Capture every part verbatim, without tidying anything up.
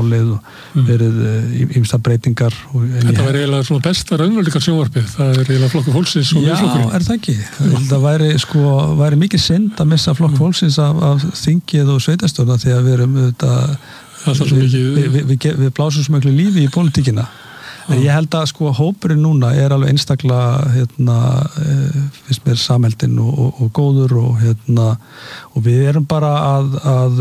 málið og mm. verið ýmsar breytingar. Og, Þetta var eiginlega svona besta raunveruleika sjónvarpið, það er eiginlega Flokkur fólksins og Miðflokkurinn. Já, er það ekki? Það væri, sko, væri mikið synd að missa Flokk fólksins af, af þingið og sveitarstjórna því að við erum auðvitað, við, við, við, við, við blásum svo miklu lífi í pólitíkina. En ég held að sko hópurinn núna er alveg einstaklega hérna, finnst mér samheldinn og, og, og góður og hérna og við erum bara að, að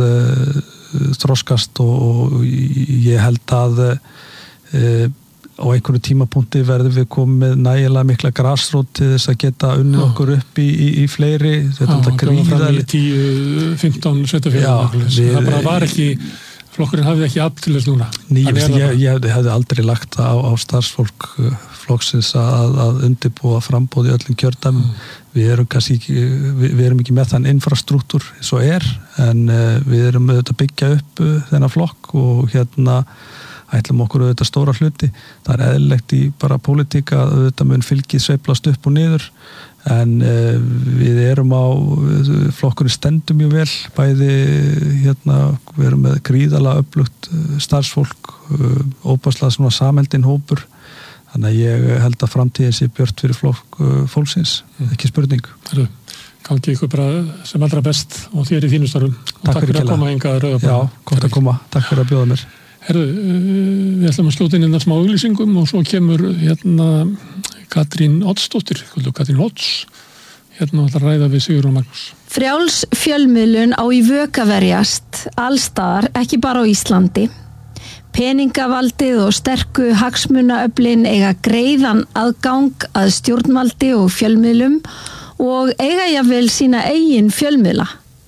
þroskast og, og ég held að e, á einhverju tímapunkti verðum við komið nægilega mikla grasrót til þess að geta unnið okkur upp í, í, í fleiri þetta er gríðarlega tíu, fimmtán sveitafélög það bara var ekki flokkurinn hafði ekki afl til þess núna. Ný, ég, ég, ég hefði aldrei lagt á, á starfsfólk flokksins að, að undirbúa frambóð í öllum kjördæmum. Mm. Við erum kannski ekki, við, við erum ekki með þann infrastruktúr svo er, en uh, við erum auðvitað að byggja upp uh, þennan flokk og hérna ætlum okkur auðvitað stóra hluti. Það er eðlilegt í bara pólitík að auðvitað mun fylgið sveiflast upp og niður. En uh, við erum á flokkurinn stendur mjög vel bæði hérna, við erum með gríðalega öflugt starfsfólk uh, óbærslega svona samheldinn hópur þannig að ég held að framtíðin sé björt fyrir flokk uh, fólksins mm. ekki spurning. Heru, gangi ykkur bara sem allra best og þér í þínu starfum og takk, takk fyrir að koma hingað að rauða. Já, gott að koma, takk fyrir að bjóða mér. Herðu, við ætlum að skjóta inn innan smá auglýsingum og svo kemur hérna Katrín Oddsdóttir, Katrín Odds, hérna ætlar að ræða við Sigurjón Magnús. Frjáls fjölmiðlun á í vök að verjast, allstaðar, ekki bara á Íslandi. Peningavaldið og sterku hagsmunaöflin eiga greiðan aðgang að stjórnvaldi og fjölmiðlum og eiga jafnvel sína eigin fjölmiðla.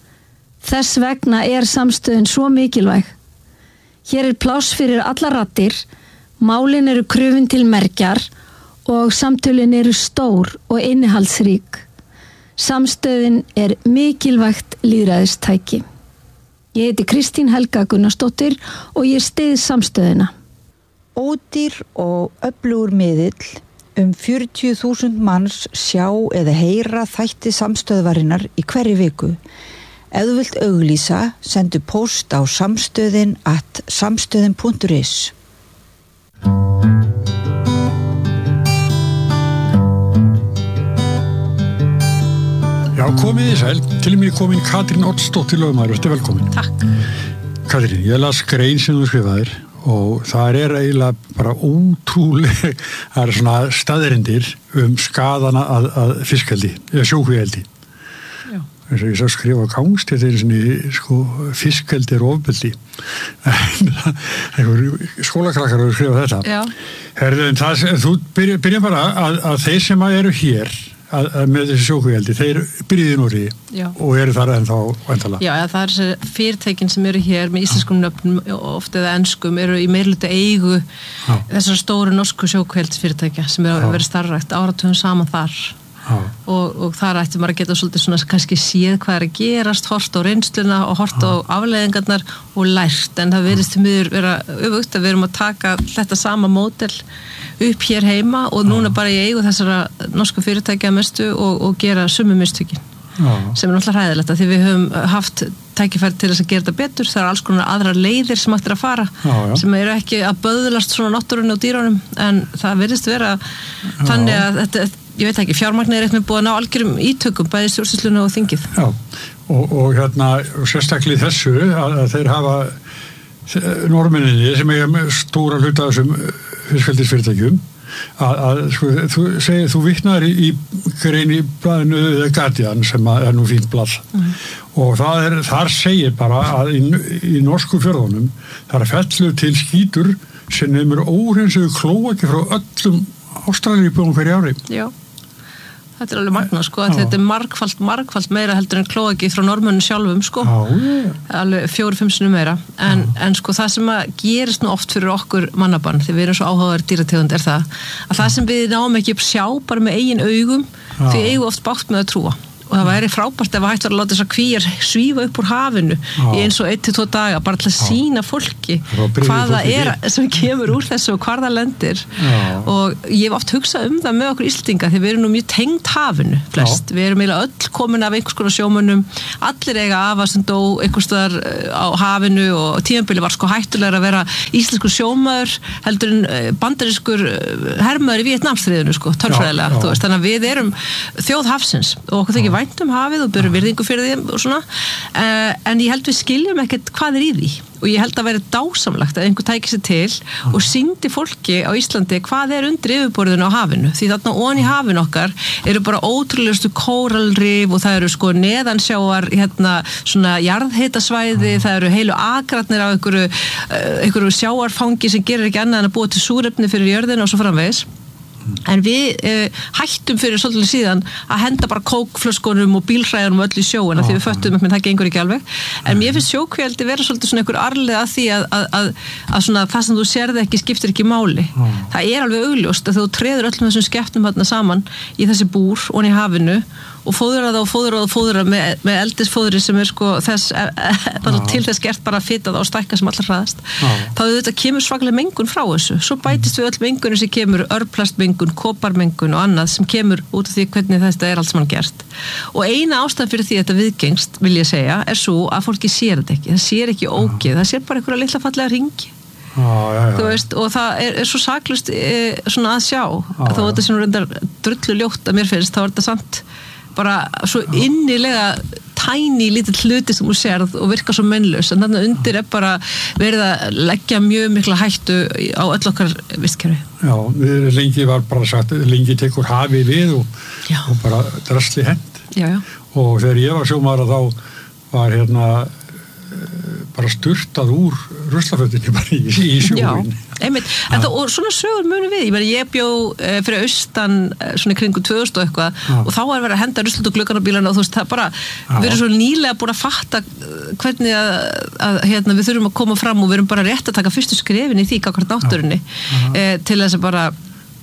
Þess vegna er samstöðin svo mikilvæg. Hér er pláss fyrir alla raddir, málin eru krufin til mergjar og samtölin eru stór og innihaldsrík. Samstöðin er mikilvægt lýðræðistæki. Ég heiti Kristín Helga Gunnarsdóttir og ég styð samstöðina. Ódýr og öflugur miðill um fjörutíu þúsund manns sjá eða heyra þætti samstöðvarinnar í hverri viku. Ef þú vilt auglýsa, sendu post á samstöðin at samstöðin punktur is. Já, komið í sæl. Til og með komin Katrín Oddsdóttir lögmaður. Þetta er velkomin. Takk. Katrín, ég las grein sem þú skrifaðir og það er eiginlega bara ótrúlega, það er svona staðreyndir um skadana að, að fiskeldi, eða sjókvíeldi. Já. Þess að ég sá skrifa gangst, þetta er svona, sko, fiskeldi er ofbeldi. Skólakrakkar eru skrifað þetta. Já. Herðu, en það, þú byrja, byrja bara að, að þeir sem eru hér, Að, að með þessi sjókvíeldi, þeir byrjuði í Noregi og eru þar ennþá væntanlega. Já, það er þessi fyrirtækin sem eru hér með íslenskum nöfnum, oft eða enskum, eru í meirhluta eigu Já. Þessar stóru norsku sjókvíeldisfyrirtækja sem eru að vera starfrækt áratugum saman þar og, og þar ætti maður að geta svolítið svona kannski séð hvað er að gerast, hort á reynsluna og hort á afleiðingarnar og lært, en það verðist til miður vera öfugt að við erum að taka þetta sama módel upp hér heima og núna bara í eigu þessara norsku fyrirtækja mestu og, og gera sömu mistökin sem er náttúrulega hræðilegt að því við höfum haft tækifæri til þess að gera þetta betur, það er alls konar aðrar leiðir sem hægt er að fara já, já. Sem eru ekki að böðlast svona náttúrunni og dýrunum en það verðist vera já. Þannig að þetta, ég veit ekki, fjármagnið er eitthvað búið að ná algjörum ítökum bæði stjórnsýslunni og þingið. Já, og, og hérna sérstaklega þessu að, að þeir hafa normenninni sem eiga stóra hluta þessum fiskeldisfyrirtækjum að, að sko, þú segir, þú vitnar í, í grein í blaðinu The Guardian sem er nú fínt blað mm. og það er, þar segir bara að í, í norsku fjörðunum það er fellu til skítur sem nefnir óhreinsuðu klóaki frá öllum Ástralíubúum hverju ári. Já. Þetta er alveg magna, sko, að þetta er margfalt, margfalt meira heldur en klóaki frá normönnum sjálfum, sko. Já, alveg fjóri, fimm sinnum meira. En, en sko, það sem að gerist nú oft fyrir okkur mannabarn, þegar við erum svo áhugaður dýrategund, er það, að það sem við náum ekki upp sjá bara með eigin augum, Já. Því eigum oft bátt með að trúa. og það væri frábært ef hægt var að láta þessar kvíar svífa upp úr hafinu Já. í eins og eitt til tvo daga, bara til að sína fólki hvað það er sem kemur úr þessu og hvar það lendir Já. og ég hef oft hugsað um það með okkur Íslendinga því við erum nú mjög tengd hafinu flest, Já. við erum eiginlega öll komin af einhvers konar sjómönnum, allir eiga afa sem dó einhvers staðar á hafinu og tímabili var sko hættulegur að vera íslenskur sjómaður heldur en bandarískur hermaður í Víetnamstríðinu sko, tölfræðilega, þú veist, þannig að við erum þjóð hafsins og okkur þykir vænt um hafið og byrjum virðingu fyrir þeim og svona, uh, en ég held við skiljum ekkert hvað er í því og ég held að vera dásamlegt að einhver tæki sér til og sýndi fólki á Íslandi hvað er undir yfirborðinu á hafinu, því þarna ofan í hafinu okkar eru bara ótrúlegustu kóralrif og það eru sko neðansjáar hérna svona jarðhitasvæði, það eru heilu akratnir af einhverju, uh, einhverju sjáarfangi sem gerir ekki annað en að búa til súrefni fyrir jörðina og svo framvegis. En við uh, hættum fyrir svolítið síðan að henda bara kókflöskunum og bílhræðunum öll í sjóin af því við föttum ekki, það gengur ekki alveg. En mér finnst sjókvíaldi vera svolítið svona einhver arlið að því að, að, að, að svona það sem þú sérði ekki skiptir ekki máli. Mm. Það er alveg augljóst að þú treður öllum þessum skepnum þarna saman í þessi búr og í hafinu og fóðra það og fóðra það og fóðra með, með eldisfóðri sem er sko þess, e, e, til þess gert bara að fita það og stækka sem allar hraðast. Þá þetta kemur svaklega mengun frá þessu. Svo bætist við öll mengunum sem kemur, örplastmengun, koparmengun og annað sem kemur út af því hvernig þetta er allt saman gert. Og eina ástæðan fyrir því að þetta viðgengst, vil ég segja, er svo að fólki sér þetta ekki. Það sér ekki ógeð, það sér bara einhverja litla fallega hringi. Já, já, já. Þú veist, og það er, er svo saklust e, svona að sjá. Já, þó þetta sem reyndar drullu ljótt að mér finnst, þá er þetta samt bara svo innilega tæni lítið hluti sem þú sérð og virka svo mennlaus, en þannig undir er bara verið að leggja mjög mikla hættu á öll okkar vistkerfi. Já, við lengi var bara sagt, lengi tekur hafið við og, og bara drasli hend. Já, já. Og þegar ég var sjómaður þá var hérna bara sturtað úr ruslafötunni bara í, í sjóin. Já, einmitt. En það, og svona sögur munum við. Ég, meni, ég bjó eh, fyrir austan eh, svona kringu tvö þúsund og eitthvað Já. Og þá var verið að henda ruslut og gluggan á bílana og þú veist, það bara, Já. Við erum svo nýlega búin að fatta hvernig að, að hérna, við þurfum að koma fram og við erum bara rétt að taka fyrstu skrefin í því kakvart náttúrunni eh, til þess að bara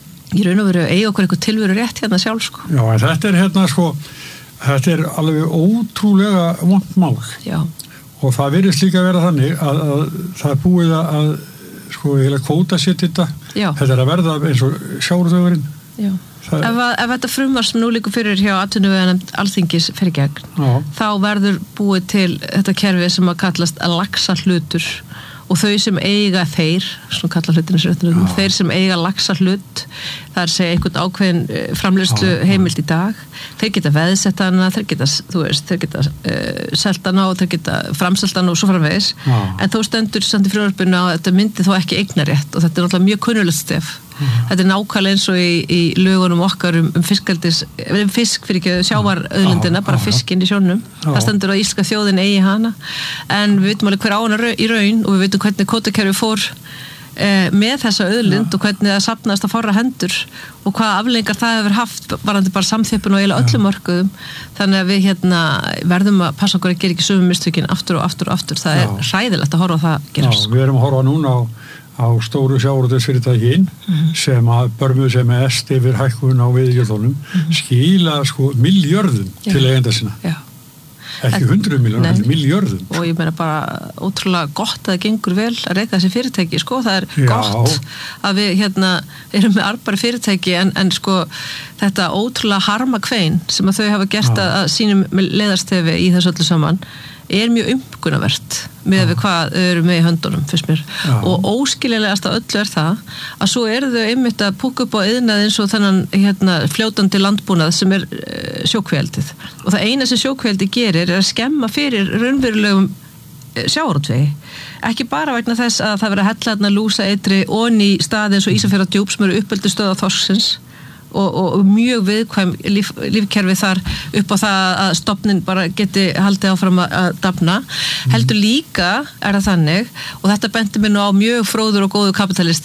í raun og veru eigi okkur eitthvað tilveru rétt hérna sjálf, sko. Já, en þetta er hérna, sko, þetta er alveg ótrúlega vont mál. Já. Og það virðist líka að vera þannig að, að það er búið að sko eiginlega kvóta sér þetta. Já. Þetta er að verða eins og sjávarútvegurinn. Já. Það... Ef, að, ef þetta frumvarp sem nú líkur fyrir hjá atvinnuveganefnd Alþingis fyrir gegn, Já. Þá verður búið til þetta kerfi sem að kallast að laxa hlutur og þau sem eiga þeir, svona kalla hlutinu sér, þeir sem eiga laxa hlut, það er að segja einhvern ákveðin framleiðslu heimild í dag, þeir geta veðsett hana, þeir geta, þú veist, þeir geta uh, selt hana og þeir geta framselt hana og svo framvegis, Já. En þó stendur samt í frumvarpinu að þetta myndi þó ekki eignarétt og þetta er náttúrulega mjög kunnulegt stef. Mm. Þetta er nákvæmlega eins og í, í lögunum okkar um, um fiskaldis, um fisk fyrir ekki sjávarauðlindina, bara fiskinn í sjónum. Það stendur að íslenska þjóðin eigi hana, en við veitum alveg hver á hana í raun og við veitum hvernig kvótakerfið fór eh, með þessa auðlind og hvernig það safnaðist að fárra hendur og hvaða afleiðingar það hefur haft varandi bara samþjöppun og eiginlega öllum mörkuðum. Þannig að við hérna verðum að passa okkur að gera ekki sömu mistökin aftur og aftur og aftur. Það er hræðilegt að horfa á það gerast. Já, við erum að horfa núna á á stóru sjávarútvegsfyrirtækin mm-hmm. sem að börmuðu sem er est yfir hækkun á veiðigjöldunum mm-hmm. skila sko miljörðum til eigenda sinna. Já. Ekki hundruð miljónum, heldur miljörðum. Og ég meina bara ótrúlega gott að það gengur vel að reyka þessi fyrirtæki, sko. Það er Já. Gott að við hérna erum með arðbæra fyrirtæki en, en sko þetta ótrúlega harma kvein sem að þau hafa gert Já. Að sínum leiðarstefi í þessu öllu saman er mjög umgunavert með við hvað þau eru með í höndunum fyrst mér Já. Og óskiljanlegast að öllu er það að svo eru þau einmitt að púka upp á iðnað eins og þennan hérna, fljótandi landbúnað sem er uh, sjókvíaldið og það eina sem sjókvíaldi gerir er að skemma fyrir raunverulegum uh, sjávarútvegi ekki bara vegna þess að það verið að hella þarna lúsa eitri onni í staði eins og Ísafjarðardjúp sem eru uppeldi stöð á þorsksins Og, og mjög viðkvæm líf, lífkerfi þar upp á það að stofnin bara geti haldið áfram að, að dafna. Mm. Heldur líka er það þannig og þetta benti mér nú á mjög fróður og góðu kapitalisti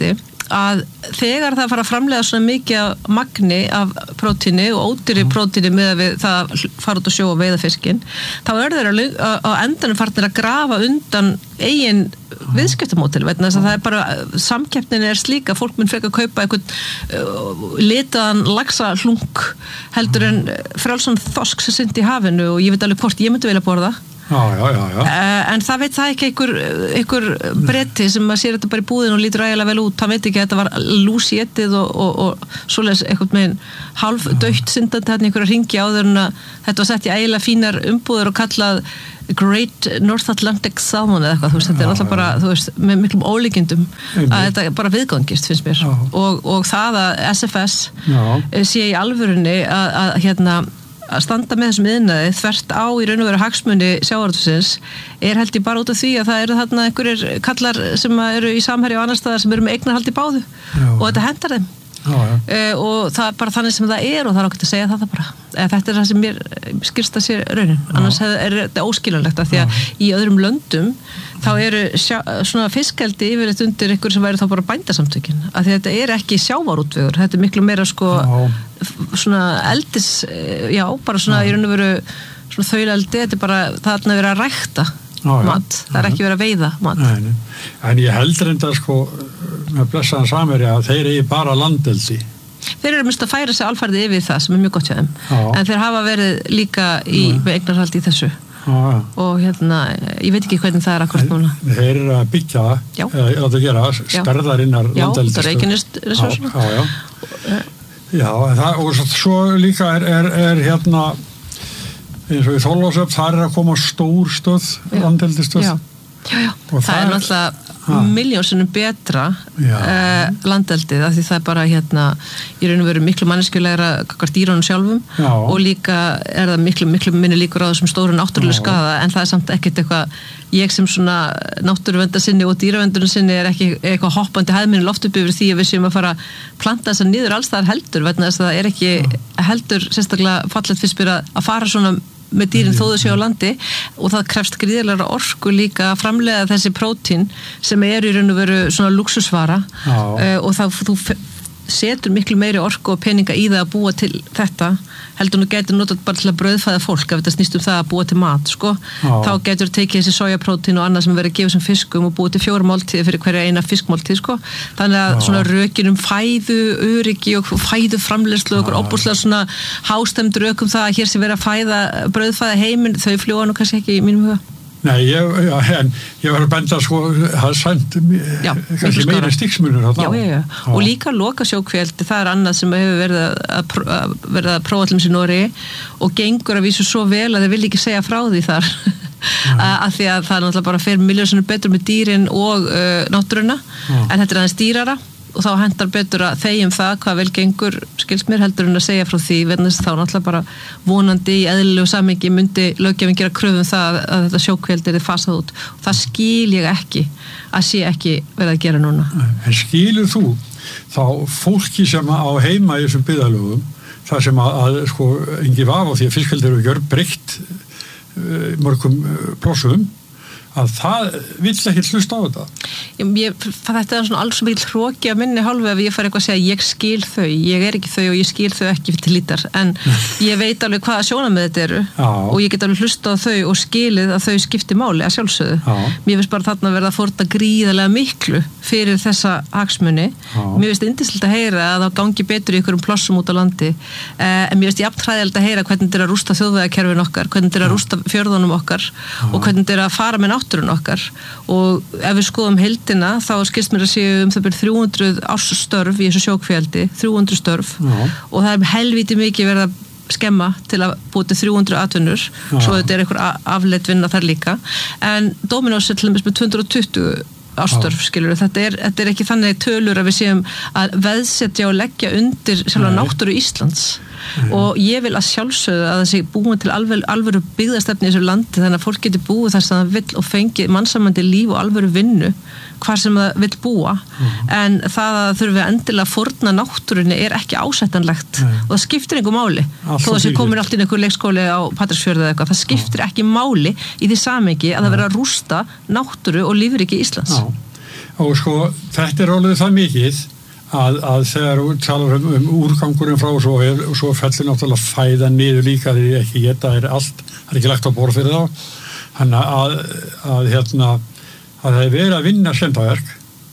að þegar það fara að framleiða svona mikið magni af prótíni og ódýri prótíni með að við það fara út að sjó og veiða fiskinn, þá er þeir á endanum farnir að grafa undan eigin viðskiptamódel, vegna þess að það er bara samkeppnin er slík að fólk mun frekar kaupa einhvern uh, litaðan laxa hlung heldur en frjálsan þorsk sem syndi í hafinu og ég veit alveg hvort ég myndi vilja borða. Já, já, já, já. Uh, en það veit það ekki einhver, einhver bretti sem að sér þetta bara í búðin og lítur ægilega vel út, hann veit ekki að þetta var lúsjetið og, og, og svoleiðis einhvern meginn halv dögt syndandi hérna einhverja hringi áður en að þetta var sett í ægilega fínar umbúður og kallað Great North Atlantic Salmon eða eitthvað, þú veist, þetta er alltaf bara, þú veist, með miklum ólíkindum að þetta bara viðgangist, finnst mér. Og, og það að S F S já. Sé í alvörunni að, að hérna að standa með þessum iðnaði þvert á í raun og veru hagsmuni sjávarútvegsins er held ég bara út af því að það eru þarna einhverjir kallar sem eru í Samherja og annar staðar sem eru með eignarhald í báðu já. Og þetta hendar þeim. Já, já. Uh, og það er bara þannig sem það er og það er okkur að segja það bara. Uh, þetta er það sem mér skilst að sé raunin. Já. Annars er þetta óskiljanlegt af því að já. Í öðrum löndum þá eru sjá, svona fiskeldi yfirleitt undir ykkur sem væri þá bara bændasamtökin. Af því að þetta er ekki sjávarútvegur. Þetta er miklu meira sko já. Svona eldis, já, bara svona já. Í raun og veru svona þauleldi, þetta er bara þarna verið að rækta já, mat. Það er ekki verið að veiða mat. Nei, nei. En ég heldur enda sko með blessaðan Samherja að þeir eigi bara landeldi. Þeir eru mist að færa sig alfarði yfir það sem er mjög gott hjá þeim. Já. En þeir hafa verið líka í eignarhaldi í þessu. Já. Og hérna, ég veit ekki hvernig það er akkurat núna. Þeir eru að byggja eða að gera stærðarinnar landeldi. Já, það er eiginist resursuna. Já, já, já. Já, það, og svo líka er, er, er hérna eins og í Þorlákshöfn, þar er að koma stór stöð, landeldistöð. Já, já, já. Og það, það er náttúrulega miljónsinnum betra uh, landeldið af því það er bara hérna í raun og veru miklu manneskjulegra kakvart dýrunum sjálfum já. Og líka er það miklu, miklu minni líkur á þessum stóru náttúrulega skaða en það er samt ekkert eitthvað ég sem svona náttúruvendarsinni og dýravendurinn sinni er ekki eitthvað hoppandi hæðminni loft upp yfir því að við séum að fara að planta þess að niður alls þar heldur vegna þess að það er ekki heldur sérstaklega fallegt fyrst byrja að fara svona með dýrin þó þau séu á landi og það krefst gríðarlega orku líka að framleiða þessi prótín sem er í raun og veru svona luxusvara uh, og það þú setur miklu meiri orku og peninga í það að búa til þetta heldur nú getur notað bara til að brauðfæða fólk ef þetta snýst um það að búa til mat sko. Þá getur tekið þessi sojaprótín og annað sem verið að gefa sem fiskum og búið til fjóra máltíði fyrir hverja eina fiskmáltíð sko. Þannig að já. Svona rökin um fæðu öryggi og fæðu framleiðslu og okkur óbúslega svona hástemd rök um það að hér sé verið að fæða brauðfæða heiminn, þau fljóa nú kannski ekki í mínum huga. Nei, ég, já, en ég var að benda sko, það er sænt kannski meira stíksmunur. Já, já, já, og líka loka sjókveldi, það er annað sem hefur verið að, að, verið að prófa allir í Noregi og gengur að vísu svo vel að þeir vil ekki segja frá því þar af því að það er náttúrulega bara fyrir miljónsinnum betur með dýrin og uh, náttúruna, já. En þetta er aðeins dýrara og þá hendar betur að þegjum það hvað vel gengur, skilst mér heldur en að segja frá því, verðnast þá náttúrulega bara vonandi í eðlilegu samhengi myndi löggjafinn gera kröfum það að þetta sjókveldi er fasað út og það skil ég ekki að sé ekki verið að gera núna. En skilur þú þá fólki sem á heima í þessum byggðarlögum, þar sem að, að sko, engi vafa á því að fiskeldi eru gjör breytt uh, mörgum uh, plossum að það vill ekki hlusta á þetta. Ég, þetta er svona alls mikil hroki að minni hálfu ef ég fær eitthvað að segja ég skil þau, ég er ekki þau og ég skil þau ekki til lítar, en ég veit alveg hvaða sjónarmið þetta eru já. Og ég get alveg hlusta á þau og skilið að þau skipti máli að sjálfsögðu. Já. Mér finnst bara þarna verða að fórna gríðarlega miklu fyrir þessa hagsmuni. Já. Mér finnst yndislegt að heyra að það gangi betur í einhverjum plossum út á landi, eh, en mér finnst jafn hræðilegt að heyra hvernig þetta er að rústa þjóðvegakerfin okkar, hvernig þetta er að rústa fjörðunum okkar já. Og hvernig þetta er að fara með náttúrun okkar og ef við skoðum heildina þá skilst mér að séu um það byrjum þrjú hundruð ársstörf í þessu sjókveldi, þrjú hundruð störf já. Og það er helvíti mikið verið að skemma til að búið til þrjú hundruð atvinnur já. Svo þetta er einhver afleitt vinna þar líka en Dominos er til dæmis með tvö hundruð og tuttugu ástörf, skilur við, þetta er, þetta er ekki þannig tölur að við séum að veðsetja og leggja undir sjálfa náttúru Íslands Nei. Og ég vil að sjálfsögðu að það sé búin til alveg, alvöru byggðastefni í þessu landi þannig að fólk getur búið þar sem það vill og fengi mannsamandi líf og alvöru vinnu hvar sem það vill búa mm. en það að þurfi endilega fórna náttúrunni er ekki ásættanlegt Nei. Og það skiptir einhver máli Alltaf þó að það komin allt inn einhver leikskóli á Patreksfjörðu eða eitthvað, það skiptir ekki máli í því samhengi að það vera að rústa náttúru og lífríki Íslands Já. Og sko, þetta er alveg það mikið að, að þegar þú talar um, um úrgangurinn frá og svo, og svo fellir náttúrulega fæða niður líka því ekki geta er allt, það er ekki lagt á borð fyrir þá þannig að, að hérna að það er verið að vinna skemmtaverk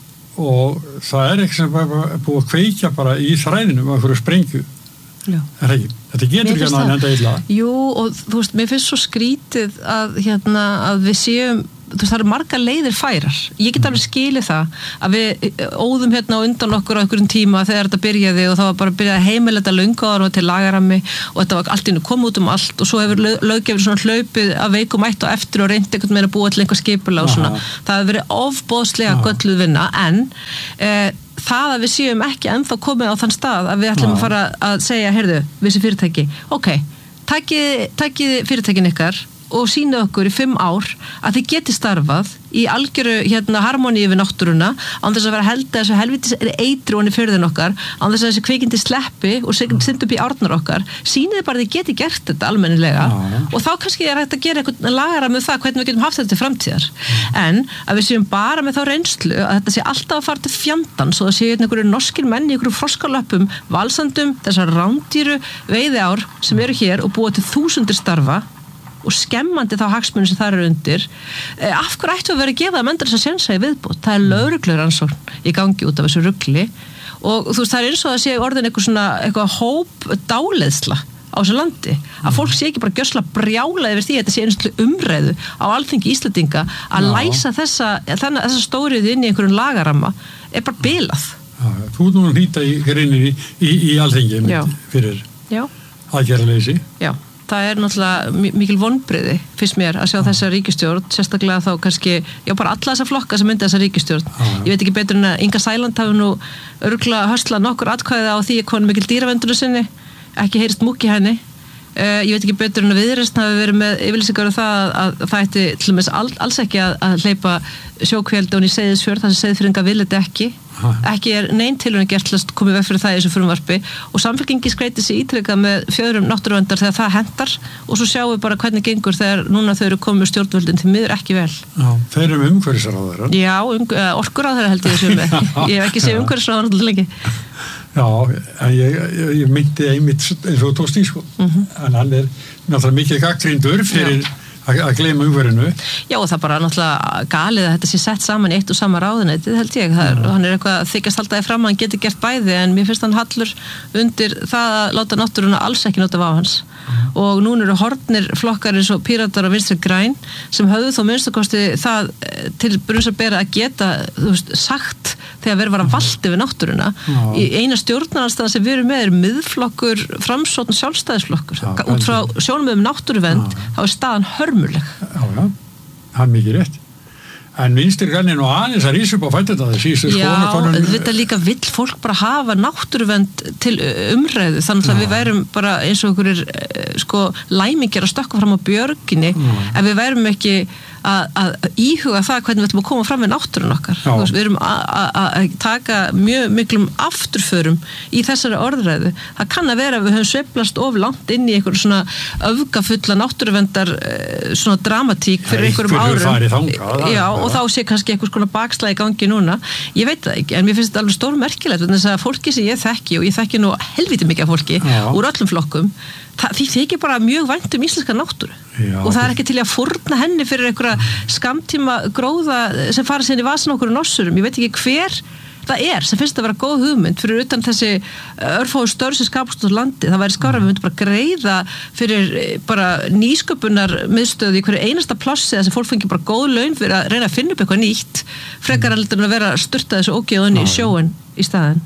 og það er ekki sem bara búið að kveikja bara í þræðinum af hverju sprengju. Já. Er ekki? Þetta getur ekki að enda illa. Jú, og þú veist, mér finnst svo skrítið að, hérna, að við séum, þú veist, það eru margar leiðir færar. Ég get alveg skilið það að við óðum hérna á undan okkur á einhverjum tíma þegar þetta byrjaði og það var bara að byrja að heimila þetta löngu áður og til lagarammi og þetta var allt inn að koma út um allt og svo hefur löggjöfur svona hlaupið að veikum ætt og eftir og reyndi einhvern veginn að búa til einhver skipulag og svona. Það hefur verið ofboðslega gölluð vinna en eh, það að við séum ekki ennþá komið á þann stað að við ætlum að fara að segja, heyrðu, við sem fyrirtæki, ok, takið, takið fyrirtækin ykkar og sýna okkur í fimm ár að þið geti starfað í algjöru hérna harmoníu við náttúruna án þess að vera held að þessu helvitis eitru honni fyrir okkar, án þess að þessi kvikindi sleppi og synd upp í árnar okkar sýnið bara að þið geti gert þetta almennilega ja. Og þá kannski er hægt að gera eitthvað lagara með það hvernig við getum haft þetta til framtíðar en að við séum bara með þá reynslu að þetta sé alltaf að fara til fjandan svo að séu einhverju norskir menn í einhverju froskalöpum valsandum þessar rándýru veiðiár sem eru hér og búa til þúsundir starfa og skemmandi þá hagsmunum sem það eru undir af hverju ættu að vera að gefa það mendur þess að sénsa í viðbót það er lögreglurannsókn í gangi út af þessu rugli og þú veist það er eins og að sé orðin eitthvað svona eitthvað hóp dáleiðsla á þessu landi að fólk sé ekki bara gjörsla brjála yfir því að þetta sé einstaklega umræðu á alþingi Íslendinga að Já. Læsa þessa, þennan, þessa stóriði inn í einhverjum lagaramma er bara bilað Já, þú ert nú að hnýta í grinni í, í, í alþingi fyrir aðgerðaleysi Já Það er náttúrulega mikil vonbrigði fyrst mér að sjá þessa ríkisstjórn sérstaklega þá kannski, já bara alla þessa flokka sem mynda þessa ríkisstjórn. Ég veit ekki betur en að Inga Sæland hafi nú örgulega höslað nokkur atkvæði á því að konu mikil dýravendunum sinni ekki heyrist múkki henni. Uh, ég veit ekki betur en að Viðreisn hafi verið með yfirlýsingar um það að, að það ætti til og með all, alls ekki að, að hleypa sjókvíaldi og í Seyðisfjörð þar sem Seyðfirðinga vil þetta ekki. Ha. Ekki er nein tilraun gert til að koma veg fyrir það í þessu frumvarpi og samfélkingi skreiti sig ítrekað með fjöðrum náttúruverndar þegar það hentar og svo sjáum við bara hvernig gengur þegar núna þau eru komið stjórnvöldin til miður ekki vel. Já, þeir eru umhverfisráðherra. Já, um, orkuráðherra held ég þessu með. Ég hef ekki séð umhverfisráðherra alltaf lengi. Já, en ég, ég, ég myndi einmitt eins og tóst í sko. Mm-hmm. En hann er náttúrulega mikið gagnrýndur fyrir Já. Að, að gleyma umhverfinu. Já og það bara náttúrulega galið að þetta sé sett saman í eitt og sama ráðuneytið held ég. Það er, hann er eitthvað að þykjast haldaði fram að hann geti gert bæði en mér finnst hann hallur undir það að láta náttúruna alls ekki nota af hans. Mm. Og núna eru horfnir flokkar eins og Píratar og Vinstri græn sem höfðu þó minnstakosti það til brunns að bera að geta þú veist, sagt þegar verið var að valdi við náttúruna. Mm. Í eina stjórnarandstaðan sem við erum með er miðflokkur, framsókn sjálfstæðisflokkur. Ja, út frá sjónum um náttúruvernd ja. Þá er staðan hörmuleg. Já, já, það er mikið rétt. En Vinstri græn er nú aðeins að rísa upp á fætt þetta síðustu skoðanakönnun. Já, þetta líka vill fólk bara hafa náttúruvernd til umræðu þannig að Já. Við værum bara eins og einhverjir sko læmingir að stökka fram á björginni Já. Ef við værum ekki að, að íhuga það hvernig við ætlum að koma fram við náttúrun okkar. Veist, við erum að taka mjög miklum afturförum í þessari orðræðu. Það kann að vera að við höfum sveiflast of langt inn í einhverju svona öfgafulla náttúruverndar svona dramatík fyrir einhverjum árum. Já, og þá sé kannski einhvers konar bakslag í gangi núna. Ég veit það ekki, en mér finnst þetta alveg stór merkilegt þess að fólki sem ég þekki og ég þekki nú helviti mikið af fólki Já. Úr öllum flokkum það, því þykir bara mjög vænt um íslenska náttúru Já, og það er ekki til að fórna henni fyrir einhverja skamtíma gróða sem fara sér í vasan okkur og nossurum. Ég veit ekki hver það er sem finnst að vera góð hugmynd fyrir utan þessi örfáu störf sem skapast á landi. Það væri skárra við myndum bara greiða fyrir bara nýsköpunar miðstöð í hverju einasta plássi þess að fólk fengi bara góð laun fyrir að reyna að finna upp eitthvað nýtt frekar heldur en að vera styrta þessu ógeðunni í sjóin í staðinn.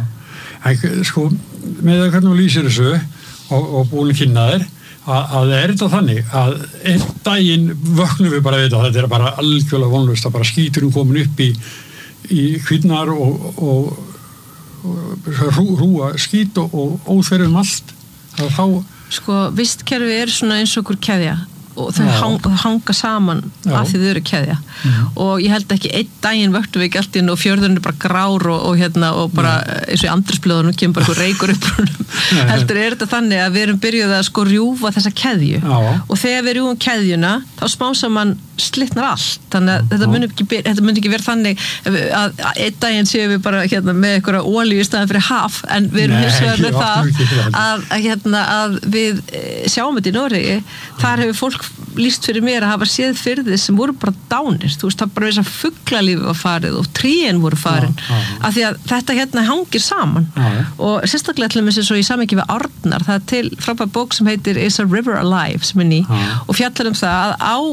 Já, sko, með að hvernig þú lýsir þessu og, og búin að kynna þér að, að er þetta þannig að einn daginn vöknum við bara við þetta þetta er bara algjörlega vonlaust að bara skíturum komin upp í í kvinnar og, og, og rú, rúa skít og, og óþverjum allt þá... Sko, vistkerfi er svona eins og okkur keðja og þau hang, hanga saman Já. Af því þau eru keðja mm. og ég held ekki einn daginn vöktum við ekki allt inn og fjörðurinn er bara grár og, og hérna og bara Nei. Eins og í andrusblöðunum kemur bara eitthvað reykur upp heldur er þetta þannig að við erum byrjuð að sko rjúfa þessa keðju Já. Og þegar við rjúfum keðjuna þá smá saman slitnar allt, þannig að þetta mun ekki, þetta mun ekki vera þannig að einn daginn séum við bara hérna, með einhverja olíu í staðan fyrir haf, en við erum hins vegar með það að, að, hérna, að við sjáum þetta í Noregi, þar hefur fólk lýst fyrir mér að hafa séð firði sem voru bara dánir, þú veist, það bara þess að fuglalífi var farið og trén voru farin, já, já. Af því að þetta hérna hangir saman, já, já. Og sérstaklega til þess að ég samengi við Árnar, það er til frábær bók sem heitir Is a River Alive sem er ný, já. Og fjallar um það að á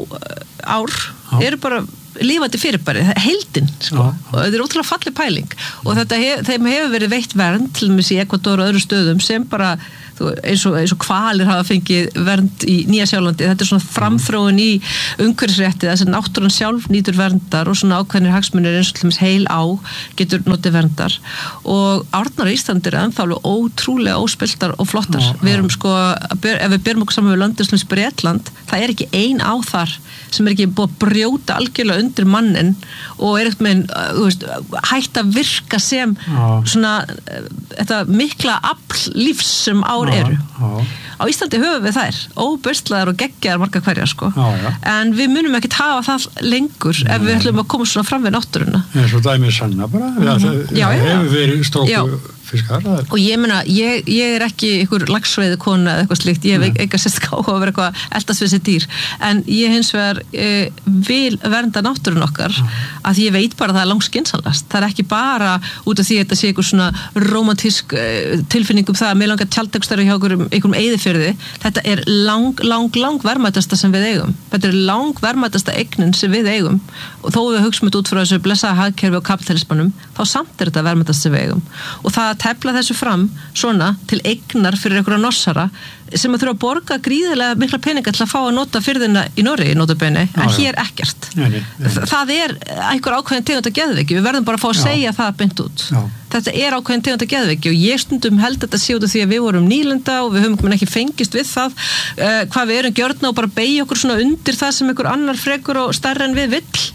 ár eru bara lífandi fyrirbæri, heildin sko, já, já. Og þetta er ótrúlega falleg pæling og þetta hef, þeim hefur verið veitt vernd til dæmis í Ekvador og öðru stöðum sem bara þú, eins, og, eins og hvalir hafa fengið vernd í Nýja-Sjálandi, þetta er svona framþróun í umhverfisrétti, þess að náttúran sjálf nýtur verndar og svona ákveðnir hagsmunir eins og til dæmis heil á getur notið verndar og Árnar í Íslandi er ennþá ótrúlega óspiltar og flottar, já, við erum sko ef við berum okkur saman við landið sem Bretland, það er ekki ein á þar sem er ekki búið að brjóta algjörlega undir mannin og er eitthvað með, þú veist, hægt að virka sem já. Svona þetta mikla afl lífs sem ár eru. Já, já. Á Íslandi höfum við þær, óbörstlaðar og geggjaðar margar hverjar sko, já, já. En við munum ekki hafa það lengur Nei. Ef við ætlum að koma svona fram við náttúruna. En svo dæmið sanna bara, mm-hmm. já, það já, já. Hefur verið stróku fiskar. Og ég meina, ég, ég er ekki ykkur laxveiði kona eða eitthvað slíkt, ég hef eitthvað sérst ká að vera eitthvað eldast við þessi dýr, en ég hins vegar e, vil vernda náttúrun okkar, ja. Að ég veit bara að það er langskynsalast, það er ekki bara út af því að þetta sé eitthvað svona romantísk e, tilfinning um það að mér langar tjaldekstari hjá einhverjum, einhverjum eyðifirði, þetta er lang, lang, lang verðmætasta sem við eigum, þetta er lang verðmætasta eignin sem við eigum og þó við hugsaum þetta út frá þessu blessaða hagkerfi og kapitalismanum, þá samt er þetta verðmætasta sem við eigum og það tefla þessu fram svona til eignar fyrir einhverja norsara sem að þurfa að borga gríðilega mikla peninga til að fá að nota firðina í Noregi notabenni, en já, hér ekkert já, já, já. Það er einhver ákveðin tegund að geðveiki, við verðum bara að fá að já. Segja það beint út, já. Þetta er ákveðin tegund að geðveiki og ég stundum held þetta sé út af því að við vorum nýlenda og við höfum ekki fengist við það uh, hvað við erum gjörna og bara beigja okkur svona undir það sem einhver annar frekur og stærri en við vill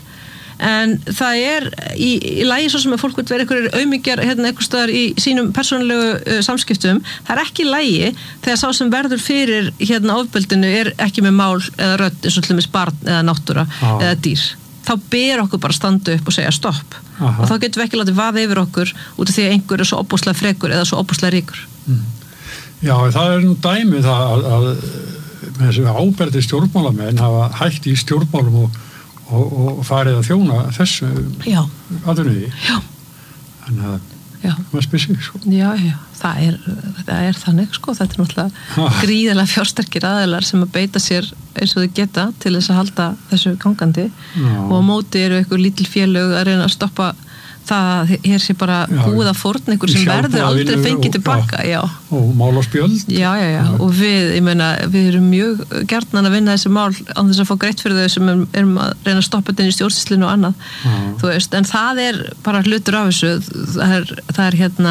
en það er í, í lagi svo sem að fólk vil vera einhverjir aumingjar hérna einhver staðar í sínum persónulegu uh, samskiptum, það er ekki í lagi þegar sá sem verður fyrir hérna ofbeldinu er ekki með mál eða rödd eins og til dæmis barn eða náttúra ah. Eða dýr, þá ber okkur bara að standa upp og segja stopp Aha. Og þá getum við ekki látið vaða yfir okkur út af því að einhver er svo óbúslega frekur eða svo óbúslega ríkur mm. Já, það er nú dæmi það að, að þessi áberði stjórnmálamenn hafa hætt í stjórnmálum og Og, og farið að þjóna þessu aðunniði þannig að maður spyr sig sko. Já, já, það er, það er þannig sko, þetta er náttúrulega gríðilega fjársterkir aðilar sem að beita sér eins og þau geta til þess að halda þessu gangandi já. Og á móti eru einhver lítil félög að reyna að stoppa það að hér sé bara búið að fórna einhver sem verður aldrei fengið tilbaka já. Og mál á spjöld já, já, já, og við, ég meina, við erum mjög gjarnan að vinna þessi mál án þess að fá greitt fyrir þau sem erum að reyna að stoppa þetta inn í stjórnsýslinu og annað já. Þú veist, en það er bara hlutur af þessu það er, það er hérna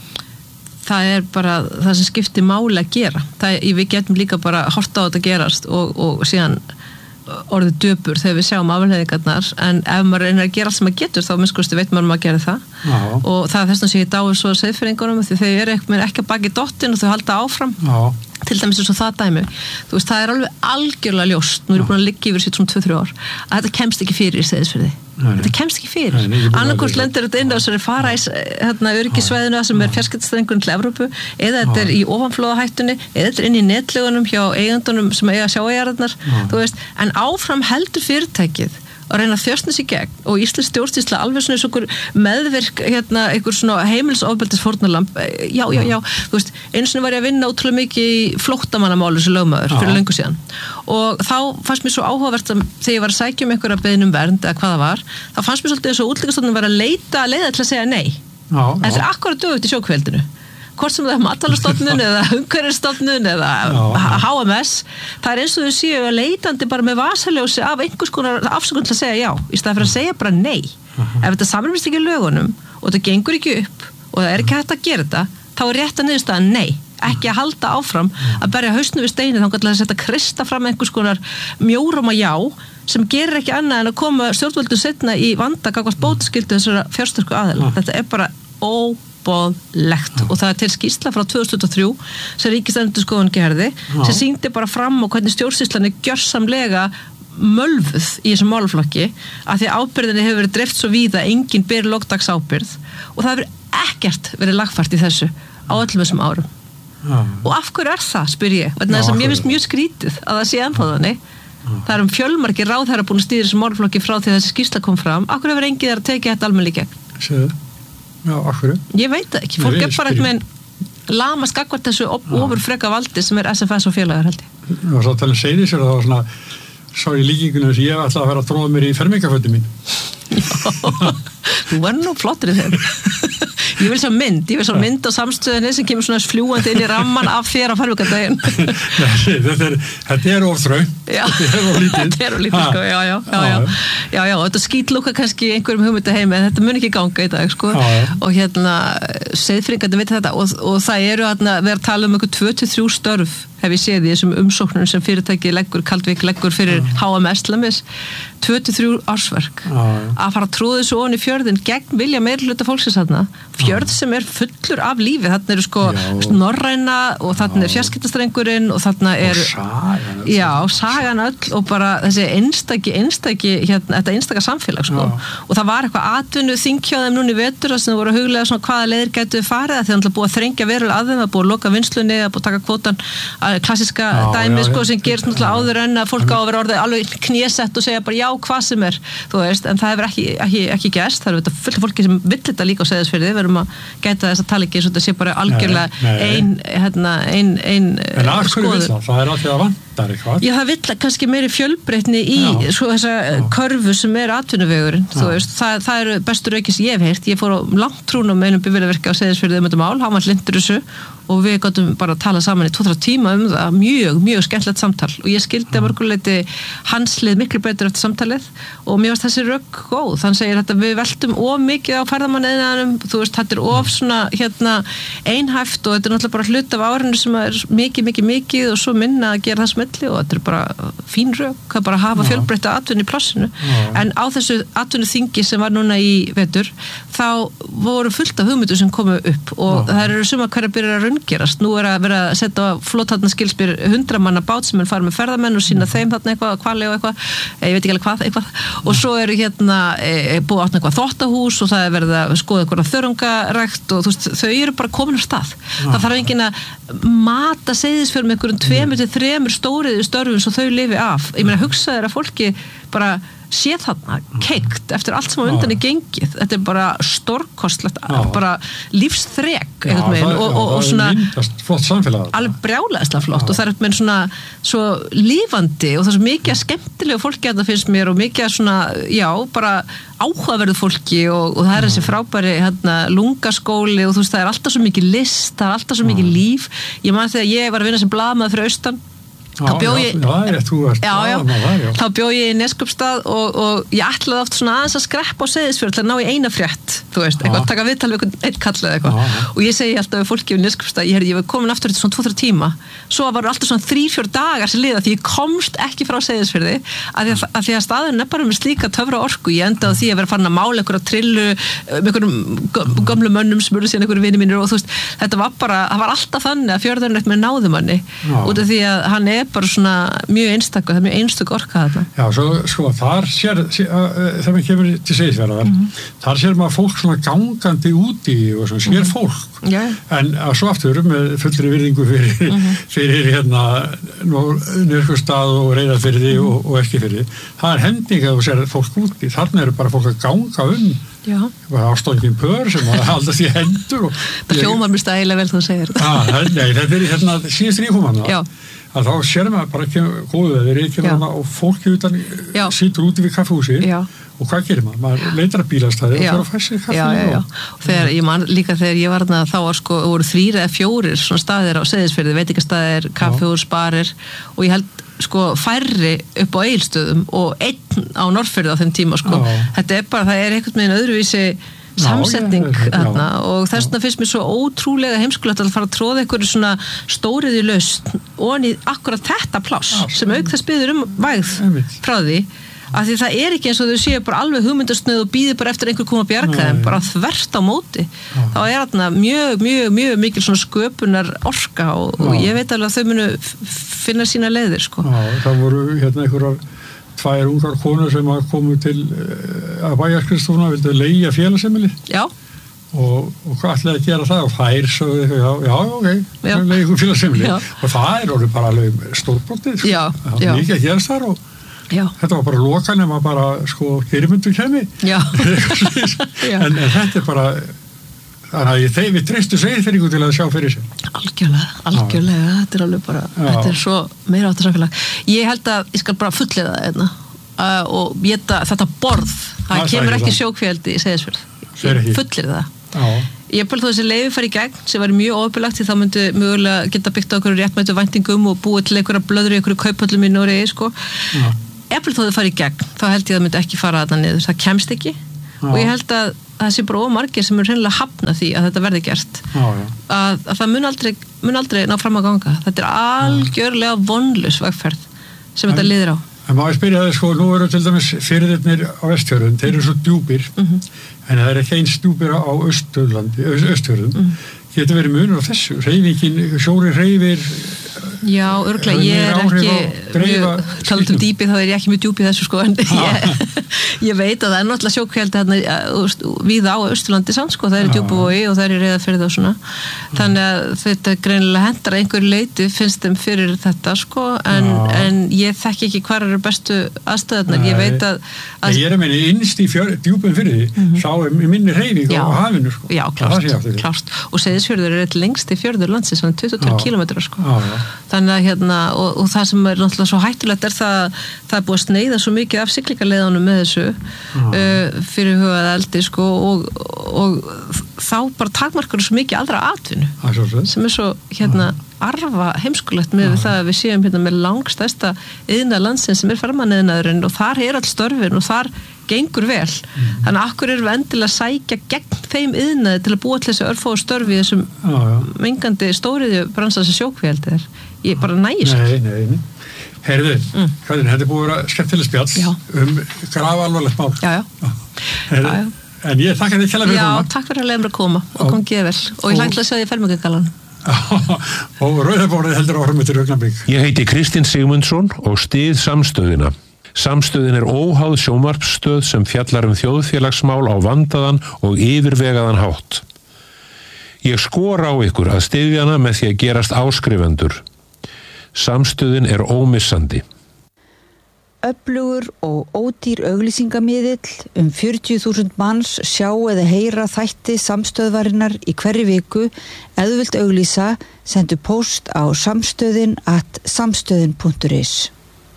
það er bara það sem skiptir máli að gera það, við getum líka bara horta á þetta gerast og, og síðan orðið döpur þegar við sjáum afleiðingarnar en ef maður reynir að gera allt sem maður getur þá minnskosti veit maður maður að gera það já. Og það er þess að sé ég dáið svo að seiðfyrringunum því þau eru ekki, ekki að baki dottin og þau halda áfram já. Til dæmis eins og það dæmi þú veist, það er alveg algjörlega ljóst nú erum við búin að liggja yfir sér svona tvö til þrjú ár að þetta kemst ekki fyrir í Seyðisfirði þetta kemst ekki fyrir annarkvort lendir þetta inn á þessari fara í hérna, öryggisvæðinu sem er fjarskiptastrengurinn til Evrópu eða þetta er í ofanflóðahættunni eða þetta er inn í netlögunum hjá eigendunum sem eiga sjávarjarðirnar þú veist, en áfram heldur fyrirtækið að reyna að þjóstna sér gegn og Íslands stjórnsýsla alveg svona eins og einhver meðvirk hérna, einhver svona heimilisofbeldis fórnarlamb já, já, já, þú veist eins og var ég að vinna ótrúlega mikið í flóttamannamálu sem lögmaður fyrir löngu síðan og þá fannst mér svo áhugavert að þegar ég var að sækja um einhverja beiðnum vernd eða hvað það var, þá fannst mér svolítið eins og útlendingastofnun var að leita að leiða til að segja nei já, en þetta er akkurat dögugt í sjókveldinu hvort sem það er matvælastofnun eða umhverfisstofnun eða H M S það er eins og þau séu að leitandi bara með vasaljósi af einhvers konar afsökun til að segja já, í staðan fyrir að segja bara nei uh-huh. Ef þetta samrýmist ekki í lögunum og þetta gengur ekki upp og það er ekki hægt að gera þetta þá er rétt að niðurstaðan nei ekki að halda áfram að berja hausnum við steini þá kannski að setja krista fram einhvers konar mjóróma já sem gerir ekki annað en að koma stjórnvöldum setna í vanda gagnvart bótaskyldu þessara fjársterku aðila uh-huh. Þetta er bara óboðlegt og það er til skýrsla frá tvö þúsund og þrjú sem Ríkisendurskoðun gerði sem sýndi bara fram á hvernig stjórnsýslan er gjörsamlega mölfuð í þessum málaflokki að því ábyrðinni hefur verið dreift svo víða enginn ber logdags ábyrð og það hefur ekkert verið lagfært í þessu á öllum þessum árum Já. og af hverju er það, spyr ég vegna þess að mér finnst mjög skrítið að það sé ennþá þannig það er um fjölmargir ráðherra búin að stýra þessum málaflokki frá því að þessi skýrsla kom fram af hverju hefur enginn þar að tekið þetta almennilega í gegn Séðu. Já, af hverju? Ég veit það ekki, fólk er bara ekki með lama skakvart þessu ofur freka valdi sem er S F S og félagar held ég og svo að tala um segði sér að það var svona sá í líkingunum þess að ég ætla að vera að tróða mér í fermingafötu mín þú var nú flottur í þeim ég vil svo mynd, ég vil svo mynd á samstöðinni sem kemur svona fljúandi inn í ramman af þér á fermingardaginn þetta er, þetta er of þrau þetta er of lítið þetta er of lítið sko, já, já, já, já. já, já, þetta skýtlúka kannski einhverjum hugmynda heimi en þetta mun ekki ganga í dag sko já, já. og hérna, seiðfringandi veit þetta og, og það eru hérna, við erum að tala um einhver tvö til þrjú störf hef ég séð í þessum umsóknum sem fyrirtæki leggur, Kaldvík leggur fyrir H M S Lamis, tvö til þrjú ársverk að fara að tróða þessu ofan í fjörðin gegn vilja meirhluta fólksins þarna fjörð sem er fullur af lífi þarna eru sko norræna og þarna er fjarskiptastrengurinn og þarna er og sagan já, sagan öll og bara þessi einstaki, einstaki hérna, þetta einstaka samfélag sko já. Og það var eitthvað atvinnu þingkjáðum núna í vetur sem það voru að huglega svona hvaða leiðir gætu farið þegar það búið að þrengja verulega að þeim það búið að loka vinnslunni, það búið að taka kvótan klassiska já, dæmi já, sko sem gerist náttúrulega áður en að fólk á að vera orðið alveg knésett og segja bara já hvað sem er þú veist, en það hefur ekki, ekki, ekki gerst það eru þetta fullt fólki sem vill þetta líka á Seyðisfirði við erum að gæta þess að tala ekki svo þetta sé bara algjörlega ein hérna, ein, ein en að hverju vill það? Það er alltaf að vantar eitthvað já það vill kannski meiri fjölbreytni í já. Svo þessa já. Körfu sem er atvinnuvegurinn þú veist, það, það eru bestur aukis ég hef heyrt ég fór á langt trúnum með einum bifvélavirkja á Seyðisfirði um þetta mál, hann var hlindur þessu og við gáttum bara að tala saman í tvo til þrjá tíma um það, mjög, mjög skemmtilegt samtal og ég skildi að mörguleiti hans lið miklu betur eftir samtalið og mér varst þessi rögg góð, þannig segir þetta við veltum of mikið á ferðamanniðnaðinum þú veist, þetta er of svona hérna einhæft og þetta er náttúrulega bara hlut af árinu sem er mikið, mikið, mikið og svo minna að gera það smelli og þetta er bara fín rögg, það bara hafa fjölbreytta atvinnu í plássinu, en á þessu atvinnuþingi sem var núna í vetur þá voru fullt af hugmyndu sem komu upp og það eru suma hverja byrjar að raungerast, nú er að vera að setja flóttatna skilspyr hundra manna bát sem er farið með ferðamenn og sína þeim þarna eitthvað, hvali og eitthvað, ég veit ekki alveg hvað eitthvað, og svo eru hérna e, búið átna eitthvað þvottahús og það er verið að skoða eitthvað þörungarækt og þú veist, þau eru bara komin á stað Já. Það þarf enginn að mata Seyðisfjörð með einhverjum tveimur til þremur stóriðu störfum svo þau lifi af, ég meina hugsa þér að fólki bara sé þarna keikt eftir allt sem á undan er gengið þetta er bara stórkostlegt bara lífsþrek Já, og, og, og, og svona flott samfélag alveg brjálæðislega flott Já. Og það er með svona svo lífandi og það er svo mikið skemmtilega fólki að það finnst mér og mikið svona, já, bara áhugaverðu fólki og, og það er þessi frábæri hérna, lungaskóli og þú veist það er alltaf svo mikið list, það er alltaf svo mikið líf ég man þegar ég var að vinna sem blaðmaður fyrir austan Já, já, ég, já, ég, þú ert já, já, það, já. Þá bjó ég í Neskupstað og, og ég ætlaði oft svona aðeins að skreppa á Seyðisfjörð til að ná í eina frétt þú veist, eitthvað, taka viðtal við einn kall eða eitthvað og ég segi alltaf við fólki í Neskupstað ég, ég var komin aftur eftir svona tvo til þrjá tíma svo var alltaf svona þrjú til fjórir dagar sem liða því ég komst ekki frá Seyðisfjörði að því að, að, því að staðurinn er bara með slíka töfra orku ég endaði því að vera farin að mála einhverja trillu með einhverjum gömlu mönnum sem eru síðan einhverju vini mínir og þú veist, þetta var bara, það var alltaf þannig að fjörðurinn eitthvað náði manni út af því að hann er bara svona mjög einstakku, það er mjög einstök orka þarna. Já, svo, sko, þar sér, sér uh, þegar maður kemur til Seyðisfjarðar, mm -hmm. þar sér maður fólk svona gangandi úti og svona sér fólk, mm -hmm. en að svo aftur með fullri virðingu fyrir, mm -hmm. fyrir hérna Neskupstað og Reyðarfirði mm -hmm. og, og Eskifirði, það er hending að þú sér fólk úti, þarna eru bara fólk að ganga um ástóngin pör sem að haldast í hendur það hljómar mér stæðilega vel þú segir ah, nei, þetta er hérna síðast ríkumanna að þá sér maður bara góðu veðri og fólki utan situr úti við kaffehúsi já. Og hvað gerir maður? Maður leitar að bílastæði og fyrir að fæ sér kaffi já, já, já. Og þegar ég man líka þegar ég var þarna þá var sko, voru þrír eða fjórir svona staðir á Seyðisfirði, veitingastæðir, kaffehús, barir og ég held sko færri upp á Egilsstöðum og einn á Norðfirði á þeim tíma sko. Þetta er bara, það er einhvern veginn öðruvísi samsetning já, já, þarna já, og þess vegna finnst mér svo ótrúlega heimskulegt að fara að tróða einhverju svona stóriði laust og í akkurat þetta pláss já, sem auk þess biður um vægð frá því að því það er ekki eins og þau séu bara alveg hugmyndasnöð og býðir bara eftir einhver koma að bjarga þeim bara þvert á móti já. Þá er þarna mjög, mjög, mjög mikil svona sköpunar orka og, og ég veit alveg að þau munu finna sína leiðir sko. Já, það voru hérna einhverjar tvær ungar konur sem að komu til að bæjarskrifstofuna vildu leigja félagsheimili. Já. Og, og hvað ætlaði að gera það og þær sögðu já, já, ok, leigu félagsheimili og það er orðið bara alveg stórbrotið, sko. Já, það var mikið að gerast þar og já. Þetta var bara lokan ef maður bara, sko, gerimyndu kemi. Já. en, en þetta er bara þannig að þeir við treystu Seyðfirðingu til að sjá fyrir sig. Algjörlega, algjörlega, já. Þetta er alveg bara, já. Þetta er svo meira átt að samfélag. Ég held að ég skal bara fullleiða það einna uh, og geta þetta borð, það Ná, kemur ekki sjókvíaldi í Seyðisfjörð. Ég fullir það. Já. Ég pælt þó þessi leyfi fari í gegn sem var mjög ofurlagt því það myndi mögulega geta byggt á einhverju réttmætu væntingum og búið til einhverja blöður í einhverju kauphöllum í Noregi, sko. Ég pælt þó það fari í gegn, þá held ég að það myndi ekki fara þarna niður, það kemst ekki. Já. Og ég held að það sé bara ómargir sem er reynilega hafna því að þetta verði gert. Já, já. Að, að það mun aldrei, mun aldrei ná fram að ganga. Þetta er algjörlega vonlaus vegferð sem en, þetta liðir á. En maður spyrja það, sko, nú eru til dæmis firðirnir á Vestfjörðum, þeir eru svo djúpir, mm-hmm. en það er ekki eins djúpir á Östurlandi, Östfjörðum. Mm. Getur verið munur á þessu, hreyfingin, sjóri hreyfir. Já, örglega, ég er ekki mjög, talað um dýpið, þá er ég ekki mjög djúpið þessu, sko, en ég, ég veit að það er náttúrulega sjókvíaldi hérna víða á Austurlandi samt, sko, það er í Djúpavogi og það er í Reyðarfirði og svona, þannig að þetta greinilega hendar einhver leiti finnst þeim fyrir þetta, sko, en, en ég þekki ekki hvar eru bestu aðstöðarnar, ég veit að, að ég er að meina innst í fjör, djúpum fyrir því, mm-hmm. sá er minni hreyfing á hafinu, sko. Já, klárt, klárt, og Seyðisfjörður er eitt lengsti fjörður landsins, svona tuttugu og tveir kílómetrar, sko. Já, já. Þannig að hérna, og, og það sem er náttúrulega svo hættulegt er það, það er búið að sneiða svo mikið af siglingarleiðanum með þessu uh, fyrir hugað eldi, sko, og, og þá bara takmarkar svo mikið aldra atvinnu sem er svo hérna arfa heimskulegt með við það að við séum hérna með langstærsta iðnað landsins sem er farmanniðnaðurinn og þar er all störfin og þar gengur vel. Mm. Þannig að akkur erum við endilega að sækja gegn þeim iðnaði til að búa til þessu örfóðu störfi í þessum já, já. mengandi stóriðju bransa sem sjókvíaldi er. Ég bara nægis. Nei, nei, nei. Heyrðu, mm. Katrín, þetta er búið að vera skemmtileg spjall já. um grafalvarlegt mál. Já, já. Heyrðu, já, já. En ég þakka þig kjærlega fyrir að koma. Já, takk fyrir að leiða mér að koma og kom geð vel. Og ég langlega segði fermingagallan. Og Rauðabórið heldur áfram eftir augnablik. Ég heiti Kristinn Sigmundsson og styð Samstöðina. Samstöðin er óháð sjónvarpsstöð sem fjallar um þjóðfélagsmál á vandaðan og yfirvegaðan hátt. Ég skora á ykkur að styðja hana með því að gerast áskrifendur. Samstöðin er ómissandi. Öflugur og ódýr auglýsingamiðill um fjörutíu þúsund manns sjá eða heyra þætti Samstöðvarinnar í hverri viku. Ef þú vilt auglýsa, sendu post á samstöðin at samstöðin punktur is.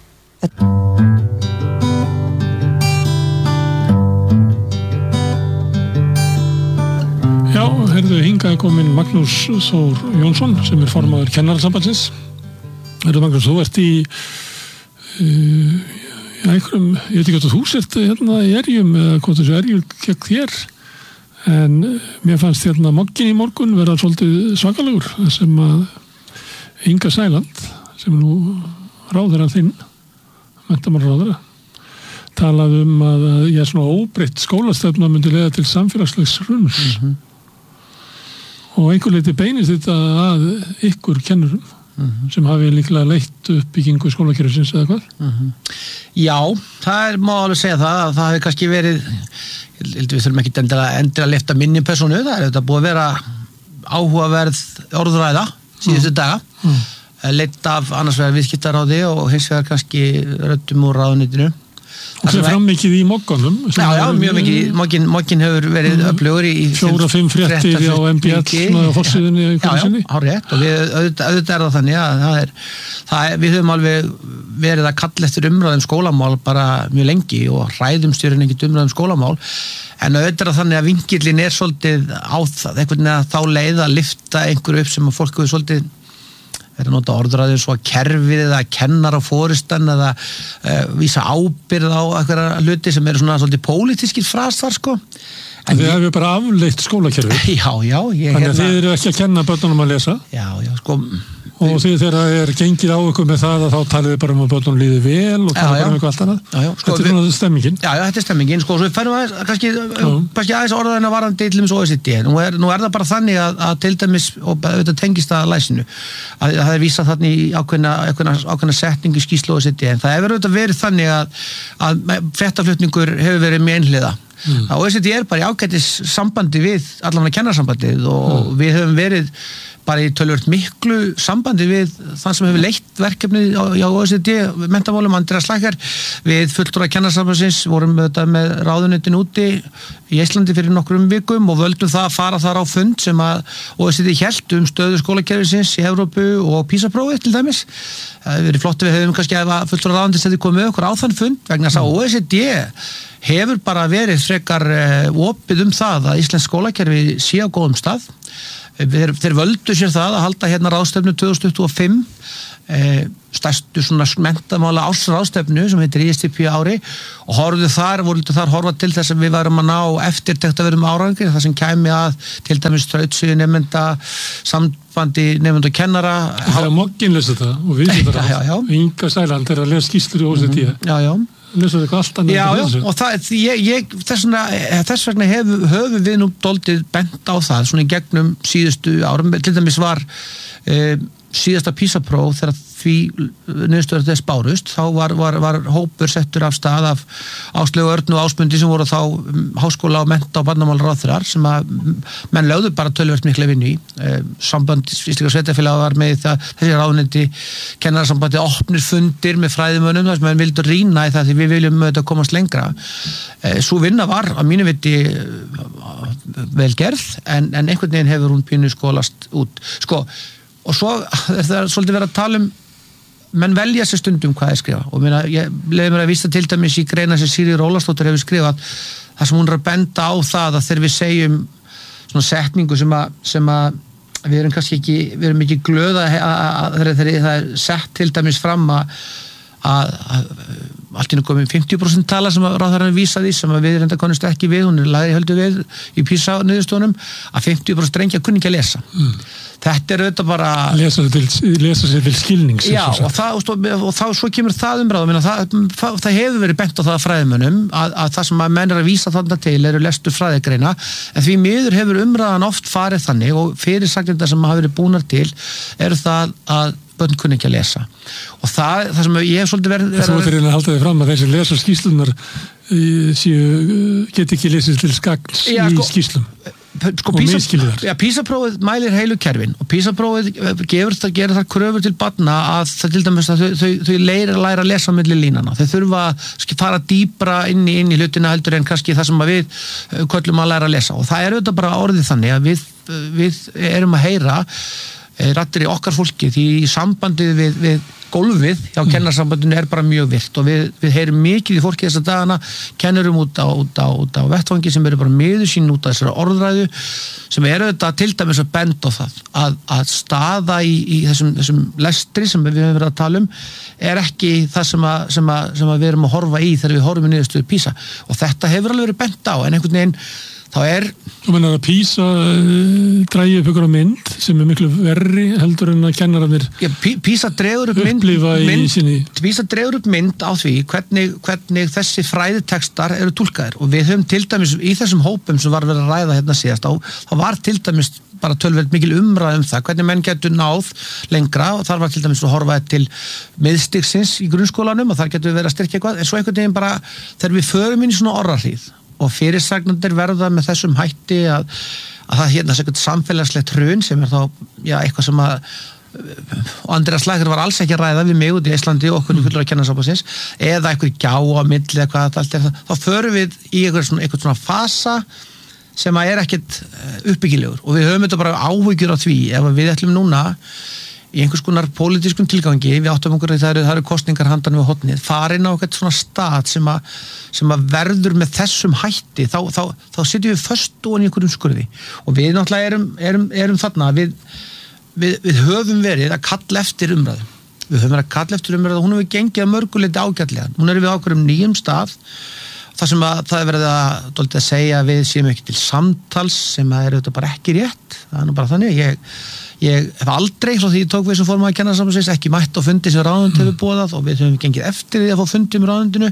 Já, herðu, hingað komin Magnús Þór Jónsson sem er formaður Kennarasambandsins. Herðu Magnús, þú ert í uh, já, einhverjum, ég veit ekki hvað þú sért hérna í erjum eða hvað þessu erjur gegn þér, en mér fannst hérna moggin í morgun vera svolítið svakalegur sem að Inga Sæland sem er nú ráðherra þinn menntamálaráðherra talaði um að ég er svona óbreytt skólastefna myndi leiða til samfélagslegs hruns mm-hmm. og einhver leiti beinist þetta að ykkur kennurum mm-hmm. sem hafi líklega leitt uppbyggingu skólakerfisins eða hvað? Mm-hmm. Já, það er má alveg segja það að það hefur kannski verið ég held við þurfum ekki endilega, endilega að lifta minni persónu, það er þetta búið að vera áhugaverð orðræða síðustu mm. daga mm. leitt af annars vegar viðskiptaráði og hins vegar kannski röddum úr ráðuneytinu. Og það er fram mikið í mokkanum. Já, já, mjög mikið. Mokkin, mokkin hefur verið mm. öflugur í... Fjóra, fimm fréttir á M B L á forsiðinni í hverju sinni. Já, já, hárrétt. Og við, auðvitað, auðvitað er það þannig að það er, það er, við höfum alveg verið að kalla eftir umræðum skólamál bara mjög lengi og hræðumstjórinn ekkert umræðum skólamál. En auðvitað er þannig að vingillin er svolítið á það, einhvern veginn að þá leið að lyfta einhverju upp sem að fólk hefur svolítið er að nota orðræðið svo að kerfið eða kennar á foristan eða uh, vísa ábyrð á einhverja hluti sem eru svona svolítið pólitískir frasar sko. En þið hefur bara afleitt skólakerfið. Já, já. Ég, Þannig að hérna, þið eru ekki að kenna börnunum að lesa. Já, já, sko. og því þegar það er gengið á ykkur með það að þá talið þið bara um að börnum líði vel og talið bara um eitthvað allt annað. Já, já, sko, þetta er svona stemmingin. Já, já, þetta er stemmingin, sko, svo við færum aðeins, kannski, kannski aðeins orðaðina varandi til dæmis O E C D. Nú er, nú er það bara þannig að, að til dæmis, og þetta tengist að læsinu, að, að það er vísað þannig í ákveðna, ákveðna, ákveðna setningu skýrslu O E C D, en það hefur auðvitað verið þannig að, að fréttaflutningur hefur verið mjög einhliða. Mm. O E C D er bara í ágætis sambandi við allavega kennarsambandið og mm. við höfum verið bara í tölvört miklu sambandi við þann sem hefur leitt verkefnið á O E C D, mentamálum Andreas Lækjar, við fulltrúa kennarsambandsins vorum þetta með ráðuneytin úti í Íslandi fyrir nokkrum vikum og völdum það að fara þar á fund sem að O E C D hélt um stöðu skólakerfisins í Evrópu og PISA-prófið til dæmis. Það hefur verið flott að við hefum kannski að fulltrúa ráðuneytis hefði komið okkur á þann fund vegna þess að O E C D hefur bara verið frekar opið um það að íslensk skólakerfi sé á góðum stað. Þeir, þeir völdu sér það að halda hérna ráðstefnu tvö þúsund tuttugu og fimm e, stærstu svona menntamála ársráðstefnu sem heitir I S T P ári og horfðu þar, voru þar horfa til þess að við varum að ná eftirtekt að verðum árangri það sem kæmi að til dæmis þrautsýju nemenda, sambandi nemenda og kennara. Það er moggin lesa það og við þetta ráð. Inga Sæland er að lesa skýrslur í O E C D. Mm-hmm. Já, já. Já, já, og það, ég, ég, þess, vegna, þess vegna höfum hef við nú doldið bent á það svona í gegnum síðustu árum, til dæmis var e, síðasta PISA-próf þegar því niðurstöður þess bárust, þá var, var, var hópur settur af stað af Áslaugu Örn og Ásmundi sem voru þá háskóla og mennta og barnamálaráðherrar sem að menn lögðu bara töluvert mikla vinnu í. E, samband Íslenska sveitarfélaga var með það, þessi ráðuneyti kennarasambandi opnir fundir með fræðimönnum þar sem menn vildu rýna í það því við viljum auðvitað komast lengra. E, svo vinna var að mínu viti vel gerð en, en einhvern veginn hefur hún pínu skólast út. Sko, og svo er það svolítið verið að tala um menn velja sér stundum hvað ég skrifa og minna, ég leiði mér að vísa til dæmis í greina sem Sigríður Ólafsdóttir hefur skrifað þar sem hún er að benda á það að þegar við segjum svona setningu sem að, sem að við erum kannski ekki, við erum ekki glöð að, að, að þegar það er sett til dæmis fram að, að, að allt í nú komið fimmtíu prósent tala sem að ráðherrann vísaði sem að við reynda konumst ekki við, hún er lagði höldu við í PISA niðurstöðunum að fimmtíu prósent drengja kunni ekki að lesa. Mm. Þetta er auðvitað bara lesa sér til skilnings já og, það, og, og þá svo kemur það umræð það, það, það hefur verið bent á það fræðimönnum að, að það sem að menn er að vísa þarna til eru lestur fræðigreina en því miður hefur umræðan oft farið þannig og fyrirsagnirnar sem hafa verið búnar til eru það að börn kunni ekki að lesa og það, það sem ég hef svolítið verið Þú ert reyna að halda þig fram að þessi lesa skýrslunar get ekki lesið til skagns í sko, skýrslum Sko, PISA, ja, PISA-prófið mælir heilu kerfin og PISA-prófið gefur það, gerir það kröfur til barna að það til dæmis að þau, þau, þau læra, læra að lesa milli línana. Þau þurfa að fara dýpra inn í, inn í hlutina heldur en kannski það sem að við köllum að læra að lesa og það er auðvitað bara orðið þannig að við, við erum að heyra raddir í okkar fólki því í sambandið við, við gólfið hjá kennarsambandinu er bara mjög virt og við, við heyrum mikið í fólki þessa dagana, kennurum út á, út á, út á vettvangi sem eru bara miður sín út á þessari orðræðu sem eru þetta til dæmis að benda á það að, að staða í, í þessum, þessum lestri sem við höfum verið að tala um er ekki það sem, að, sem, að, sem að við erum að horfa í þegar við horfum í niðurstöðu PISA og þetta hefur alveg verið bent á en einhvern veginn þá er Þú mennar að PISA uh, drægi upp ykkur á mynd sem er miklu verri heldur en að kennararnir Já, PISA dregur upp mynd, mynd PISA dregur upp mynd á því hvernig, hvernig þessi fræðitekstar eru túlkaðir og við höfum til dæmis í þessum hópum sem var verið að ræða hérna síðast á, þá var til dæmis bara tölvöld mikil umræð um það hvernig menn getur náð lengra og þar var til dæmis að horfa til miðstigsins í grunnskólanum og þar getur við verið að styrkja eitthvað en svo einhvern veginn bara þegar við förum inn í svona orrahríð og fyrirsagnandir verða með þessum hætti að, að það hérna er eitthvað samfélagslegt hrun sem er þá já, eitthvað sem að og Andreas Lækjar var alls ekki að ræða við mig út í Íslandi og okkur fullur að kenna sápaðsins eða eitthvað gjá á milli eða hvað allt er það, þá förum við í eitthvað svona, eitthvað svona fasa sem að er ekkert uppbyggilegur og við höfum þetta bara áhyggjur á því ef við ætlum núna í einhvers konar pólitískum tilgangi við áttum okkur að það eru, það eru kostningar handan við hotnið, farin á eitthvað svona stað sem að, sem að verður með þessum hætti, þá, þá, þá sitjum við föst ofan í einhverjum skurði og við náttúrulega erum, erum, erum þarna við, við, við höfum verið að kalla eftir umræðu við höfum verið að kalla eftir umræðu og hún hefur gengið að mörguleiti ágætlega, hún er við ákveðum nýjum stað það sem að það er verið að, að segja við séum ekki til samtals sem að er auðvitað bara ekki rétt, það er nú bara þannig ég, ég hef aldrei, svo því ég tók við sem fórum að kenna samsins, ekki mætt á fundi sem ráðund hefur boðað og við höfum gengið eftir því að fá fundi um ráðundinu.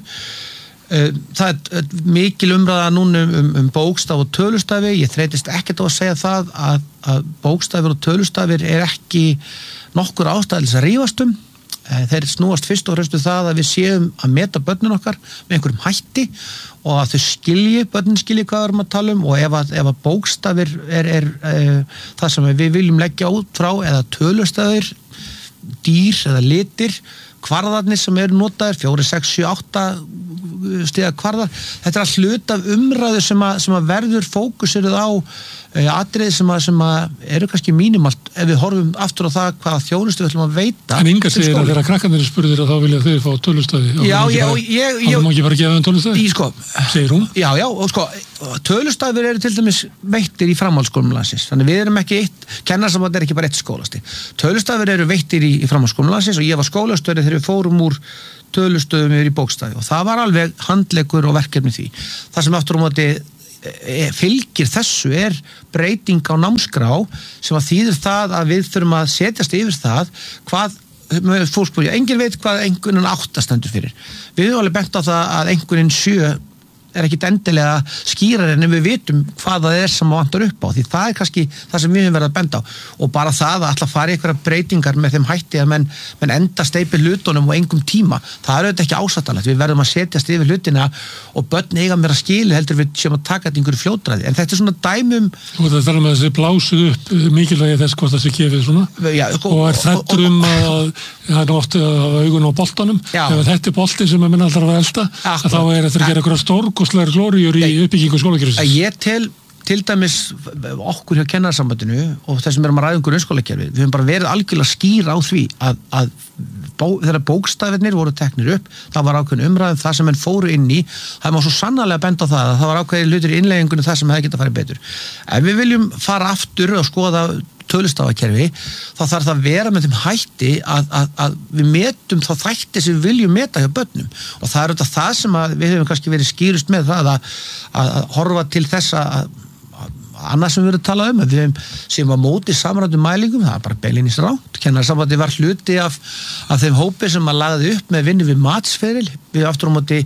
Það er mikil umræða núna um, um bókstaf og tölustafi, ég þreytist ekkert á að segja það að, að bókstafir og tölustafir er ekki nokkur ástæðlis að rífast um. Þeir snúast fyrst og fremst um það að við séum að meta börnin okkar með einhverjum hætti og að þau skilji, börnin skilji hvað við erum að tala um og ef að, ef að bókstafir er, er, er það sem við viljum leggja út frá eða tölustafir, dýr eða litir, kvarðarnir sem eru notaðir, fjóri, sex, sjö, átta stiga kvarðar, þetta er að hluta af umræðu sem að, sem að verður fókusiruð á atriði sem að, sem að eru kannski mínimalt ef við horfum aftur á það hvaða þjónustu við ætlum að veita. En Inga segir að þeirra krakkarnir spurðir að þá vilja þau fá tölustafi. Já, já, ég... Það má ekki bara gefa þeim tölustafi? Í sko... Segir hún? Já, já, og sko, tölustafir eru til dæmis veittir í framhaldsskólum landsins. Þannig við erum ekki eitt, kennarsamband er ekki bara eitt skólasti. Tölustafir eru veittir í, í framhaldsskólum landsins og ég var skólastöri þegar við fórum úr tölustöðum yfir í bókstafi og það var alveg handleggur og verkefni því. Það sem aftur á móti fylgir þessu er breyting á námskrá sem að þýðir það að við þurfum að setjast yfir það hvað fólk spyrja, enginn veit hvað einhverjum átta stendur fyrir. Við höfum alveg bent á það að einhverjum sjö er ekkit endilega skýrar en við vitum hvað það er sem vantar upp á því það er kannski það sem við höfum verið að benda á og bara það að alltaf fara í einhverja breytingar með þeim hætti að menn, menn enda steypi hlutunum og engum tíma, það er auðvitað ekki ásættanlegt, við verðum að setjast yfir hlutina og börn eiga mér að skili heldur við sem að taka þetta einhverju fljótræði, en þetta er svona dæmum og það þarf með þessi blásuð upp mikilvægi þess hvort þessi kefið svona já, og, og er þettur um að það er ofta að hafa augun á boltanum ef þetta er bolti sem að minna alltaf að elda að þá er þetta að gera einhverja stórkostlegar glóriur í uppbyggingu skólakerfisins. Ég tel til dæmis okkur hjá kennarsambandinu og þessum erum að ræða um grunnskólakerfi við höfum bara verið algjörlega skýr á því að, að bó, þegar bókstafinir voru teknir upp, það var ákveðin umræðum það sem enn fóru inn í, það má svo sannarlega benda á það að það var ákveðin hlutur í innleggingunni það sem hefði getað farið betur. Ef við viljum fara aftur og skoða tölustafakerfi, þá þarf það að vera með þeim hætti að, að, að við metum þá þætti sem við viljum meta hjá börnum og það er auðvitað það sem að við hefum kannski verið skýrust með það að, að, að horfa til þess að annað sem við erum að tala um, við sem að móti samrændum mælingum, það er bara beilinís rátt, kennarsambandi var hluti af, af þeim hópi sem að lagði upp með vinnu við matsferil, við aftur á móti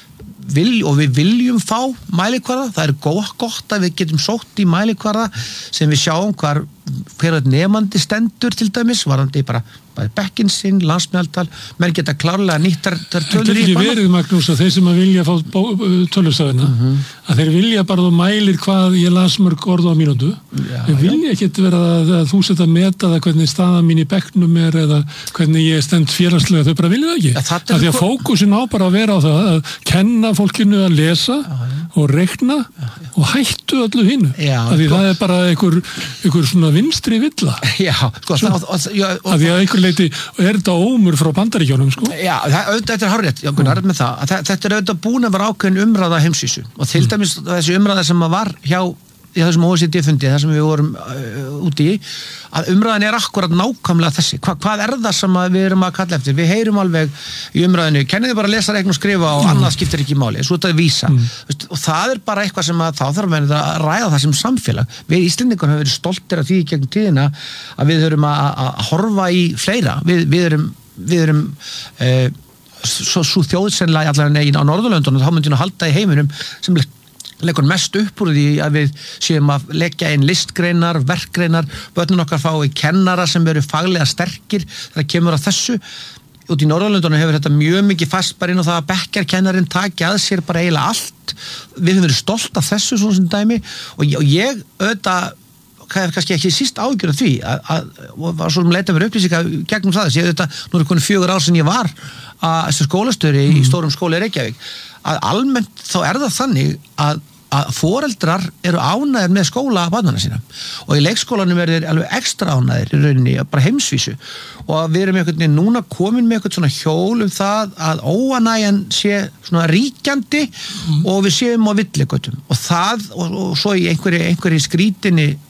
vil, og við viljum fá mælikvarða, það er góð, gott að við getum sótt í mælikvarða sem við sjáum hvar, hver er nefandi stendur til dæmis, varandi bara bæði bekkinn sinn, landsmeðaltal, menn geta klárlega nýttar tölur í. Það getur ekki verið, Magnús, að þeir sem að vilja fá tölustafina, mm -hmm. að þeir vilja bara þú mælir hvað ég las mörg orð á mínútu, þeir vilja ekki vera að, að þú setja að meta það hvernig staðan mín í bekknum er eða hvernig ég stend félagslega, þau bara vilja það ekki. Ja, það að því að fókusin á bara að vera á það að kenna fólkinu að lesa já, já. og reikna já, já. og hættu öllu hinnu. Af því það er bara einhver, einhver svona vinstri villa. Já, sko, það, og, og, já, og, af því að einhver leiti, og er þetta ómur frá Bandaríkjónum, sko? Já, það, þetta er hárrétt, já, Gunnar, með það, að þetta er auðvitað búin að vera ákveðin umræða heimsvísu og til dæmis þessi umræða sem var hjá í þessum O E C D-fundi, þar sem við vorum uh, úti í, að umræðan er akkurat nákvæmlega þessi. Hva, hvað er það sem við erum að kalla eftir? Við heyrum alveg í umræðinu, kennið þið bara að lesa, reikna og skrifa og mm. annað skiptir ekki máli, svo þetta er vísa. Mm. Vist, og það er bara eitthvað sem að þá þarf að, að ræða það sem samfélag. Við Íslendingar höfum verið stoltir af því gegn tíðina að við höfum að, að horfa í fleira. Við, við erum, við erum eh, svo, svo þjóðsennlega allavega á Norðurlöndunum, þá myndum við að halda í heiminum sem leggur mest upp úr því að við séum að leggja inn listgreinar, verkgreinar, börnun okkar fái kennara sem eru faglega sterkir þegar kemur að þessu. Út í Norðurlöndunum hefur þetta mjög mikið fast bara inn á það að bekkjarkennarinn taki að sér bara eiginlega allt. Við höfum verið stolt af þessu svona sem dæmi og ég, og ég auðvitað kannski ekki síst ágjör af því að, að, og var svo sem leita mér upplýsinga gegnum það þess, ég auðvitað, nú er konið fjögur ár sem ég var að þessu skólastöri mm. í stórum skóla í Reykjavík, að almennt þá er það þannig að, að foreldrar eru ánæðir með skóla barnanna sína og í leikskólanum er þeir alveg ekstra ánæðir í rauninni, bara heimsvísu og við erum einhvern veginn núna komin með eitthvað svona hjól um það að óanægjan sé svona ríkjandi mm. og við séum á villigötum og það, og, og svo í einhverju, einhverju skrítinni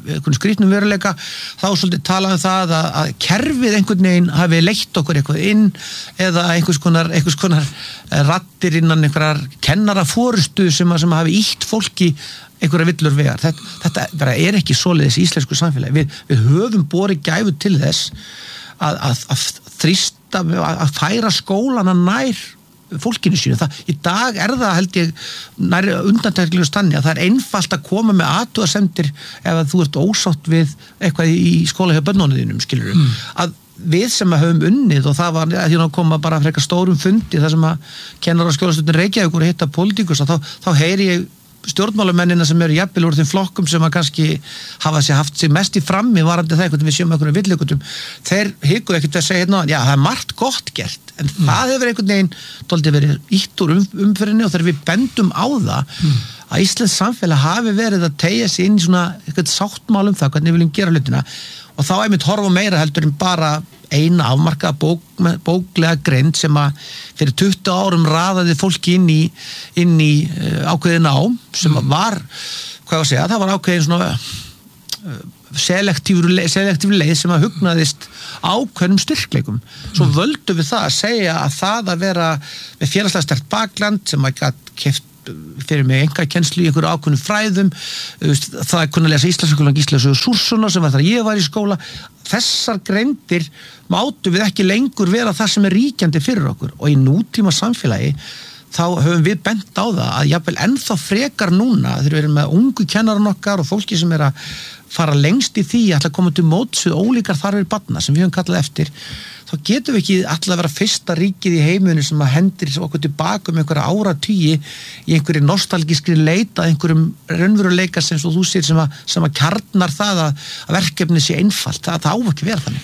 einhvern skrýtnum veruleika, þá svolítið talað um það að, að kerfið einhvern veginn hafi leitt okkur eitthvað inn eða einhvers konar, einhvers konar raddir innan einhverjar kennara forystu sem, að, sem hafi ítt fólki einhverja villur vegar. Þetta, þetta bara er ekki svoleiðis í íslensku samfélagi. Við, við höfum borið gæfu til þess að, að, að þrýsta, að færa skólana nær fólkinu sínu. Það, í dag er það held ég nær undantekningu stanni að það er einfalt að koma með athugasemdir ef að þú ert ósátt við eitthvað í skóla hjá börnunum, skilur mm. að við sem að höfum unnið og það var að koma bara frekar stórum fundi þar sem að kennar á skólastundin Reykjavíkur og hitta pólitíkus og þá, þá heyri ég stjórnmálamennina sem eru jafnvel úr þeim flokkum sem að kannski hafa sér haft sér mest í frammi varandi það einhvern við séum einhvern villikutum, þeir hyggu ekkert að segja hérna, já það er margt gott gert en mm. það hefur einhvern veginn dálítið verið ítt úr um, umfyrinni og þegar við bendum á það mm. að Íslands samfélag hafi verið að teygja sig inn í svona eitthvað sáttmál um það hvernig við viljum gera hlutina og þá einmitt horfa meira heldur en bara eina afmarkaða bók, bóklega greind sem að fyrir tuttugu árum raðaði fólki inn í, inn í uh, ákveðin ám sem mm. var, hvað ég að segja, það var ákveðin svona uh, selektív, selektív leið sem að hugnaðist ákveðnum styrkleikum. Svo mm. völdum við það að segja að það að vera með félagslega sterkt bakland sem að gætt keft fyrir mig enga kennslu í einhverju ákveðnum fræðum, það er kunna að lesa íslenskólan Gíslason Súrssonar sem var þar ég var í skóla, þessar greindir máttu við ekki lengur vera það sem er ríkjandi fyrir okkur og í nútíma samfélagi þá höfum við bent á það að jafnvel ennþá frekar núna þegar við erum með ungu kennaran okkar og fólki sem er að fara lengst í því að koma til móts við ólíkar þarfir barna sem við höfum kallað eftir þá getum við ekki alltaf að vera fyrsta ríkið í heiminum sem að hendir okkur tilbaka um einhverja áratugi í einhverju nostalgískri leita einhverjum raunveruleika sem þú sér sem að, sem að kjarnar það að, að verkefni sé einfalt, það, það á ekki vera þannig.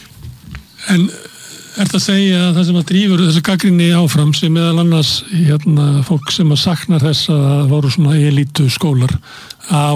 En er það að segja að það sem að drífur þessu gagnrýni áfram sem meðal annars hérna, fólk sem að saknar þess að það voru svona elítu skólar á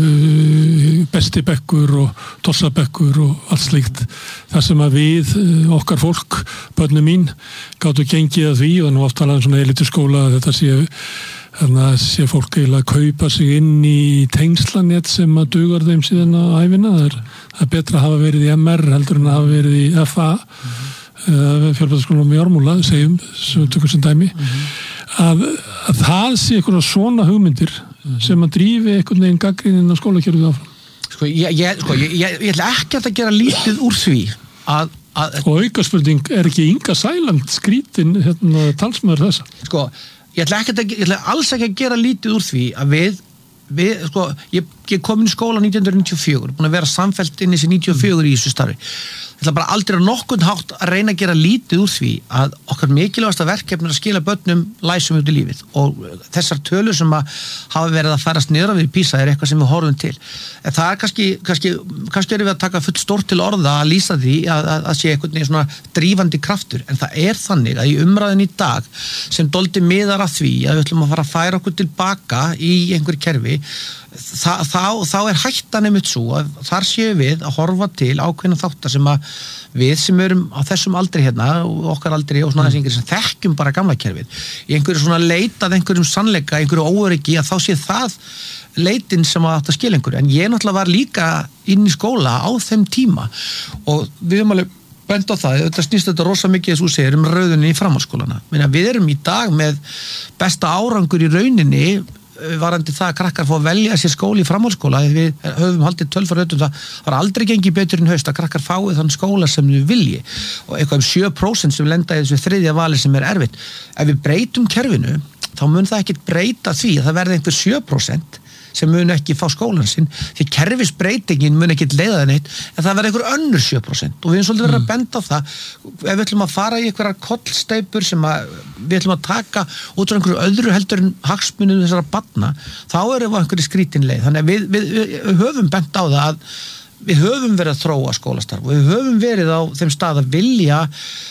uh, bestibekkur og tossabekkur og allt slíkt þar sem að við, uh, okkar fólk börnum mín, gáttu gengið að því og nú oft talaðum svona elítu skóla þetta séu þannig að sé fólk eiginlega að kaupa sig inn í tengslanett sem að dugar þeim síðan á ævina það er, það er betra að hafa verið í M R heldur en að hafa verið í F A mm-hmm. fjölbrautaskólanum í Ármúla segjum, sem tökum sem dæmi mm-hmm. að, að það sé eitthvað svona hugmyndir mm-hmm. sem að drífi einhvern veginn gagnrýnin á skólakjörðu áfram. Sko, ég, ég, sko ég, ég, ég ætla ekki að gera lítið úr því að, að og aukaspurning, er ekki Inga Sæland skrítin hérna, talsmaður þessa? Sko, ég ætla, að, ég ætla alls ekki að gera lítið úr því að við Við, sko, ég, ég kom inn í skóla nítján hundruð níutíu og fjögur, búin að vera samfellt inn í þessi níutíu og fjögur í þessu starfi. Ég ætla bara aldrei að nokkurn hátt að reyna að gera lítið úr því að okkar mikilvægasta verkefni er að skila börnum læsum út í lífið og þessar tölur sem að hafa verið að færast niður af við PISA er eitthvað sem við horfum til. En það er kannski, kannski, kannski erum við að taka full stórt til orða að lýsa því að, að, að sé eitthvað svona drífandi kraftur, en það er þannig að í umræðin í dag sem doldi miðar að því að við ætlum að fara að færa okkur tilbaka í einhver kerfi Þa, þá, þá er hættan einmitt svo að þar séum við að horfa til ákveðna þáttar sem að við sem erum á þessum aldri hérna og okkar aldri og svona þess yngri sem þekkjum bara gamla kerfið í einhverju svona leitað einhverjum sannleika, einhverju óöryggi að þá sé það leitin sem að átt að skilja einhverju en ég náttúrulega var líka inn í skóla á þeim tíma og við höfum alveg bent á það, þetta snýst þetta rosa mikið þess að þú segir um rauðunni í framhaldsskólana. Við erum í dag með besta árangur í rauninni varandi það að krakkar fá að velja sér skóli í framhaldsskóla, við höfum haldið tölfar um það, það var aldrei gengið betur en haust að krakkar fái þann skóla sem við vilji og eitthvað um sjö prósent sem lenda í þessu þriðja vali sem er erfitt. Ef við breytum kerfinu, þá mun það ekkit breyta því að það verði einhver sjö prósent sem mun ekki fá skólan sinn því kerfisbreytingin mun ekki leiða það neitt en það verður einhver önnur sjö prósent og við erum svolítið verið að benda á það ef við ætlum að fara í einhverjar kollsteipur sem að, við ætlum að taka út frá einhverju öðru heldur en hagsmunum þessara barna, þá erum við einhverju skrítin leið, þannig að við, við, við höfum bent á það að við höfum verið að þróa skólastarf og við höfum verið á þeim stað að vilja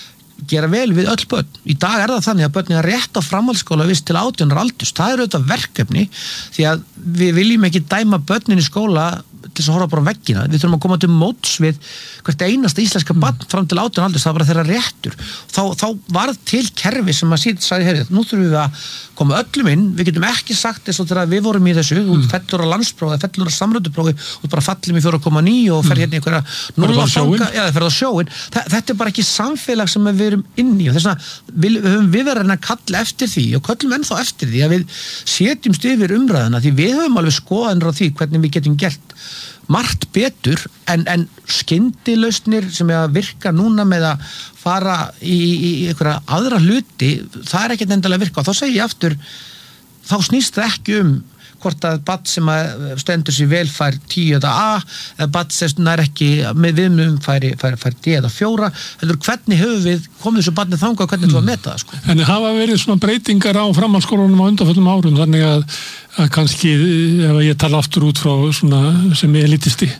gera vel við öll börn. Í dag er það þannig að börn er rétt á framhaldsskóla vist til átján ára aldurs. Það er auðvitað verkefni því að við viljum ekki dæma börnin í skóla til að horfa bara á veggina, við þurfum að koma til móts við hvert einasta íslenska barn fram til átján aldurs, það var bara þeirra réttur þá, þá var til kerfi sem að síðan sagði, heyrðu, nú þurfum við að koma öllum inn, við getum ekki sagt eins og þegar við vorum í þessu, mm. fellur á landsprófi fellur á samrönduprófi, og bara fallum í fjóra komma níu og fer hérna í einhverja núll á fanga, já, það fer á sjóin, þetta er bara ekki samfélag sem við erum inn í og þess að við, við höfum við verið að kalla eftir því og köllum ennþá eftir því að við setjumst yfir umræðuna því við höfum alveg skoðanir á því hvernig við getum gert margt betur en, en skyndilausnir sem er að virka núna með að fara í, í einhverja aðra hluti, það er ekkert endilega að virka og þá segi ég aftur, þá snýst það ekki um hvort að barn sem að stendur sér vel fær tíu eða A eða barn sem nær ekki með viðmum fær, fær, fær D eða fjóra heldur hvernig höfum við komið þessu barnið þangað og hvernig mm. þú að meta það sko. En hafa verið svona breytingar á framhaldsskólunum á undanföllum árum þannig að, að kannski ef ég tala aftur út frá svona sem elitisti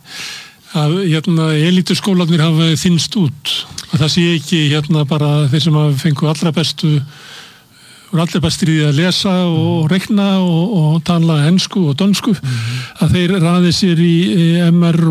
að hérna elituskólanir hafa þynnst út að það sé ekki hérna bara þeir sem hafa fengu allra bestu og allir bestir í að lesa og reikna og, og tala ensku og dönsku mm-hmm. að þeir raði sér í, í M R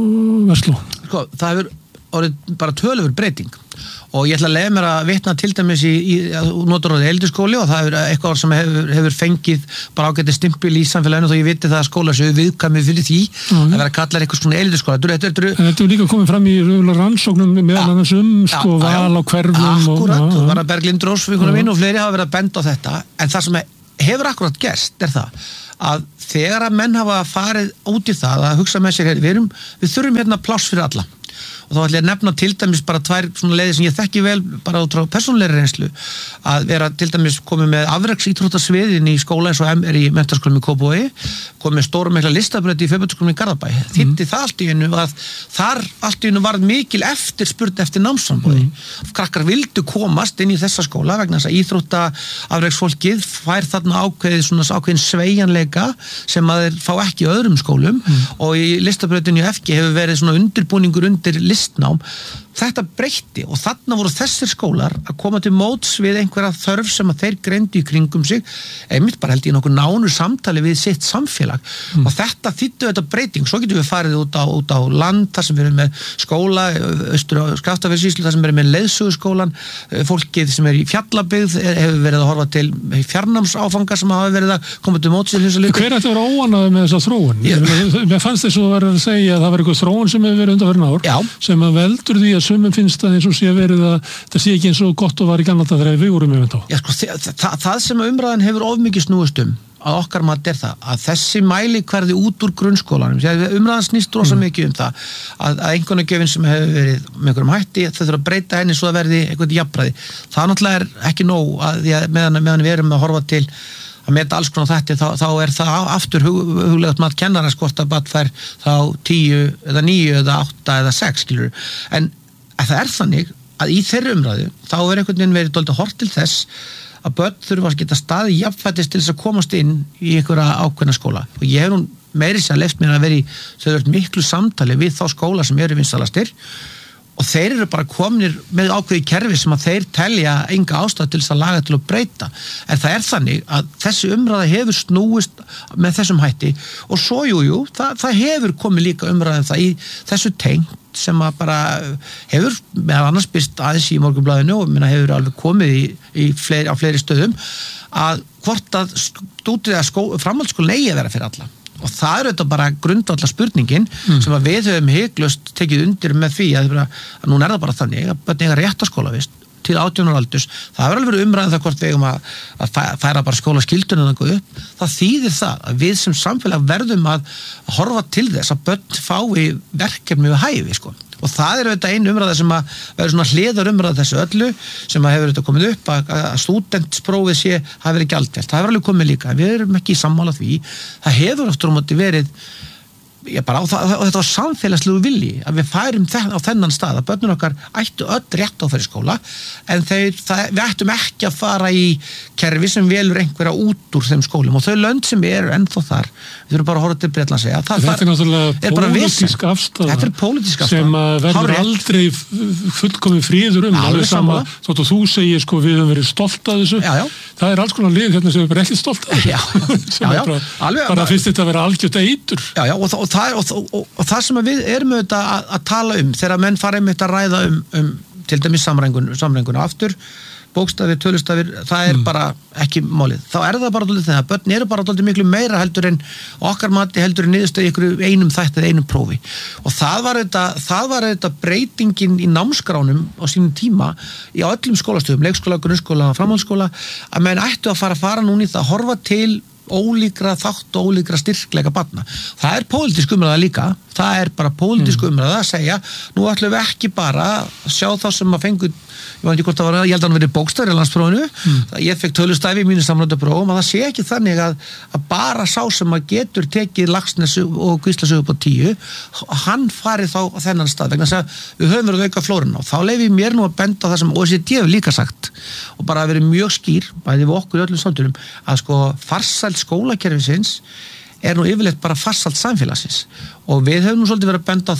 og Versló. Sko, það hefur orðið bara töluvur breyting og ég ætla að leiða mér að vitna til dæmis í, í notur á eldurskóli og það er eitthvað sem hefur, hefur fengið bara ágæti stimpil í samfélaginu þó ég viti það að skóla séu viðkvæmið fyrir því mm. að vera kallar eitthvað svona eldurskóla. Þetta, þetta, þetta, þetta er líka komið fram í rannsóknum meðal annars um sko ja, val á hverfum. Akkurat, og, og var að Berglind Rósvíkuna mín og fleiri hafa verið að benda á þetta en það sem hefur akkurat gerst er það að þegar að menn hafa farið út í það að hugsa með sér, við, erum, við þurfum hérna pláss fyrir alla og þá ætla ég að nefna til dæmis bara tvær svona leiðir sem ég þekki vel bara út frá persónulegri reynslu að vera til dæmis komið með afreksíþróttasviðin í skóla eins og er í menntaskólum í Kópavogi, komið með stóra mikla listabraut í fjölbrautaskólanum í Garðabæ mm. þýddi það allt í einu að þar allt í einu varð mikil eftirspurn eftir námsframboði mm. krakkar vildu komast inn í þessa skóla vegna þess að íþrótta afreksfólkið fær þarna ákveðið svona ákveðin sveigjanleika sem að þeir fá ekki í öðrum skólum mm. og í listabrautinu í F G hefur verið svona undirbúningur undir listnám, þetta breytti og þarna voru þessir skólar að koma til móts við einhverja þörf sem að þeir greindu í kringum sig, einmitt bara held ég nokkuð nánu samtali við sitt samfélag mm. og þetta þýddu þetta breyting, svo getum við farið út á, út á land, þar sem við erum með skóla, austur á Skaftafellssýslu, þar sem við erum með leiðsöguskólan, fólkið sem er í Fjallabyggð hefur verið að horfa til fjarnámsáfanga sem hafa verið að koma til móts við þessu hluti. Hver ætti að vera óánægður með þessa þróun? Ég, mér fannst þess að vera að segja að það var eitthvað þróun sem hefur verið undanfarin ár, Já. sem að veldur því að sumum finnst það eins og sé verið að það sé ekki eins og gott og var í gamla daga þegar við vorum með þetta. Já, sko, það, það, það sem umræðan hefur of mikið snúist um að okkar mat er það að þessi mæli hverði út úr grunnskólanum, umræðan snýst rosa mm. mikið um það að, að einhvernagjöfin sem hefur verið með einhverjum hætti, þau þurfa að breyta henni svo að verði eitthvað jafnræði. Það náttúrulega er ekki nóg að því að meðan, meðan við erum að horfa til að meta alls konar þetta, þá, þá er það aftur hug, huglegast mat kennara skort að bat fær þá tíu eða níu eða átta eða sex, skilur. En að það er þannig að í þeirri umræðu þá er einhvern veginn verið dálítið hort til þess að börn þurfa að geta staði jafnfættist til þess að komast inn í einhverja ákveðna skóla og ég hef nú meiri sér leyft mér að vera í þau eru miklu samtali við þá skóla sem eru vinsalastir og þeir eru bara kominir með ákveði kerfi sem að þeir telja enga ástæð til þess að laga til að breyta en það er þannig að þessi umræða hefur snúist með þessum hætti og svo jújú, jú, það, það hefur komið líka umræðum það í þessu tengt sem að bara hefur meðal annars byrst aðeins í Morgunblaðinu og minna hefur alveg komið í, í fleiri, á fleiri stöðum að hvort að stúdið að framhaldsskólinn eigi að vera fyrir alla og það er auðvitað bara grundvallar spurningin mm. sem að við höfum hyglust tekið undir með því að, að núna er það bara þannig að börn eiga réttaskólavist til átján ára aldurs, það er alveg verið umræðan það hvort við eigum að, að færa bara skólaskilduna og eitthvað upp, það þýðir það að við sem samfélag verðum að horfa til þess að börn fái verkefni við hæfi sko og það er auðvitað einu umræða sem að verður svona hliðar umræða þessu öllu sem að hefur auðvitað komið upp að, að stúdentsprófið sé hafi verið gjaldfælt, það hefur alveg komið líka við erum ekki í sammála því, það hefur aftur á móti verið ég bara á það, og þetta var samfélagslegu vilji að við færum þenn, á þennan stað að börnun okkar ættu öll rétt á fyrir skóla en þeir, það, við ættum ekki að fara í kerfi sem velur einhverja út úr þeim skólum og þau lönd sem eru ennþá þar, við þurfum bara að horfa til Bretlands segja það þetta er náttúrulega pólitísk afstafa þetta er pólitísk afstafa sem verður aldrei fullkomið fríður um alveg sama, þótt og þú segir sko við höfum verið stolt af þessu já, já. Það er alls konar lið hérna sem við erum ekki stolt af þessu já, já, já, bara, alveg, bara fyrst þetta að vera algjört eitur já, já, og, og það, og, og, og, og það sem við erum auðvitað að, að tala um þegar menn fara einmitt að ræða um, um til dæmis samrænguna aftur bókstafir, tölustafir, það er mm. bara ekki málið. Þá er það bara dálítið þegar börn eru bara dálítið miklu meira heldur en okkar mati heldur en niðurstöðu ykkur einum þætti eða einum prófi. Og það var þetta, það var þetta breytingin í námskránum á sínum tíma í á öllum skólastöðum, leikskóla, grunnskóla, framhaldsskóla, að menn ættu að fara að fara núna í það að horfa til ólíkra þátt og ólíkra styrkleika barna. Það er pólitísk umræða líka, það er bara pólitísk umræða að segja, nú ætlum við ekki bara að sjá þá sem að fengu, ég veit ekki hvort það var, ég held að hann verið bókstafur í landsprófinu, mm. ég fekk tölustæfi í mínu samrændaprófum, að það sé ekki þannig að, að bara sá sem að getur tekið Laxness og Kvíslasögu upp á tíu, hann farið þá á þennan stað, vegna þess að við höfum verið að auka flóruna og þá leiði mér nú að benda á það sem O E C D hefur líka sagt og bara verið mjög skýr, bæði við okkur í öllum samtölum, að sko farsæld skólakerfisins er nú yfirleitt bara farsæld samfélagsins og við höfum nú svolítið verið að benda á